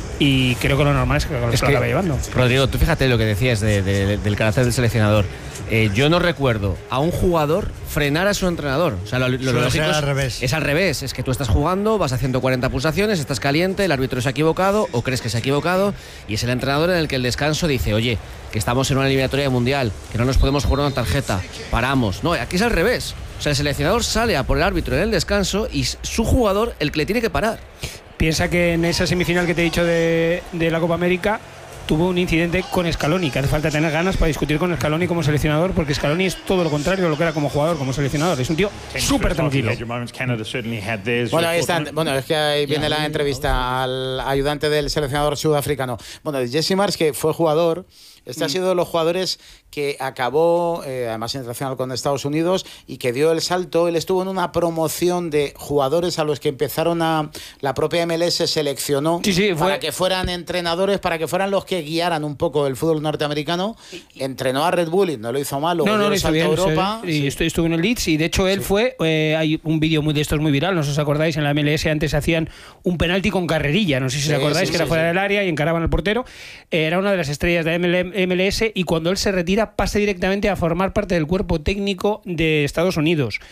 A: y creo que lo normal es que lo
H: Es
A: acabe
H: que,
A: llevando.
H: Rodrigo, tú fíjate lo que decías de- de- del carácter del seleccionador. Eh, yo no recuerdo a un jugador frenar a su entrenador. O sea, lo, lo
E: Suele
H: lógico
E: ser
H: es,
E: al revés.
H: es al revés. Es que tú estás jugando, vas haciendo cuarenta pulsaciones, estás caliente, el árbitro se ha equivocado o crees que se ha equivocado y es el entrenador en el que el descanso dice, oye, que estamos en una eliminatoria mundial, que no nos podemos jugar una tarjeta, paramos. No, aquí es al revés. O sea, el seleccionador sale a por el árbitro en el descanso y es su jugador el que le tiene que parar.
A: Piensa que en esa semifinal que te he dicho de, de la Copa América tuvo un incidente con Scaloni, que hace falta tener ganas para discutir con Scaloni como seleccionador, porque Scaloni es todo lo contrario de lo que era como jugador, como seleccionador. Es un tío súper tranquilo.
B: Bueno, ahí están. Bueno, es que ahí viene la entrevista al ayudante del seleccionador sudafricano. Bueno, Jesse Marsch, que fue jugador. Este ha sido de los jugadores que acabó, eh, además internacional con Estados Unidos, y que dio el salto. Él estuvo en una promoción de jugadores a los que empezaron a... La propia M L S seleccionó
A: sí, sí, fue...
B: para que fueran entrenadores, para que fueran los que guiaran un poco el fútbol norteamericano. Entrenó a Red Bull y no lo hizo mal.
A: No, no, lo
B: hizo bien.
A: Europa. Y sí. Estuvo en el Leeds y de hecho él sí. fue... Eh, hay un vídeo muy de estos muy viral, no sé si os acordáis, en la M L S antes hacían un penalti con carrerilla, no sé si sí, os acordáis, sí, que sí, era fuera sí. del área y encaraban al portero. Eh, era una de las estrellas de M L S y cuando él se retira pasa directamente a formar parte del cuerpo técnico de Estados Unidos.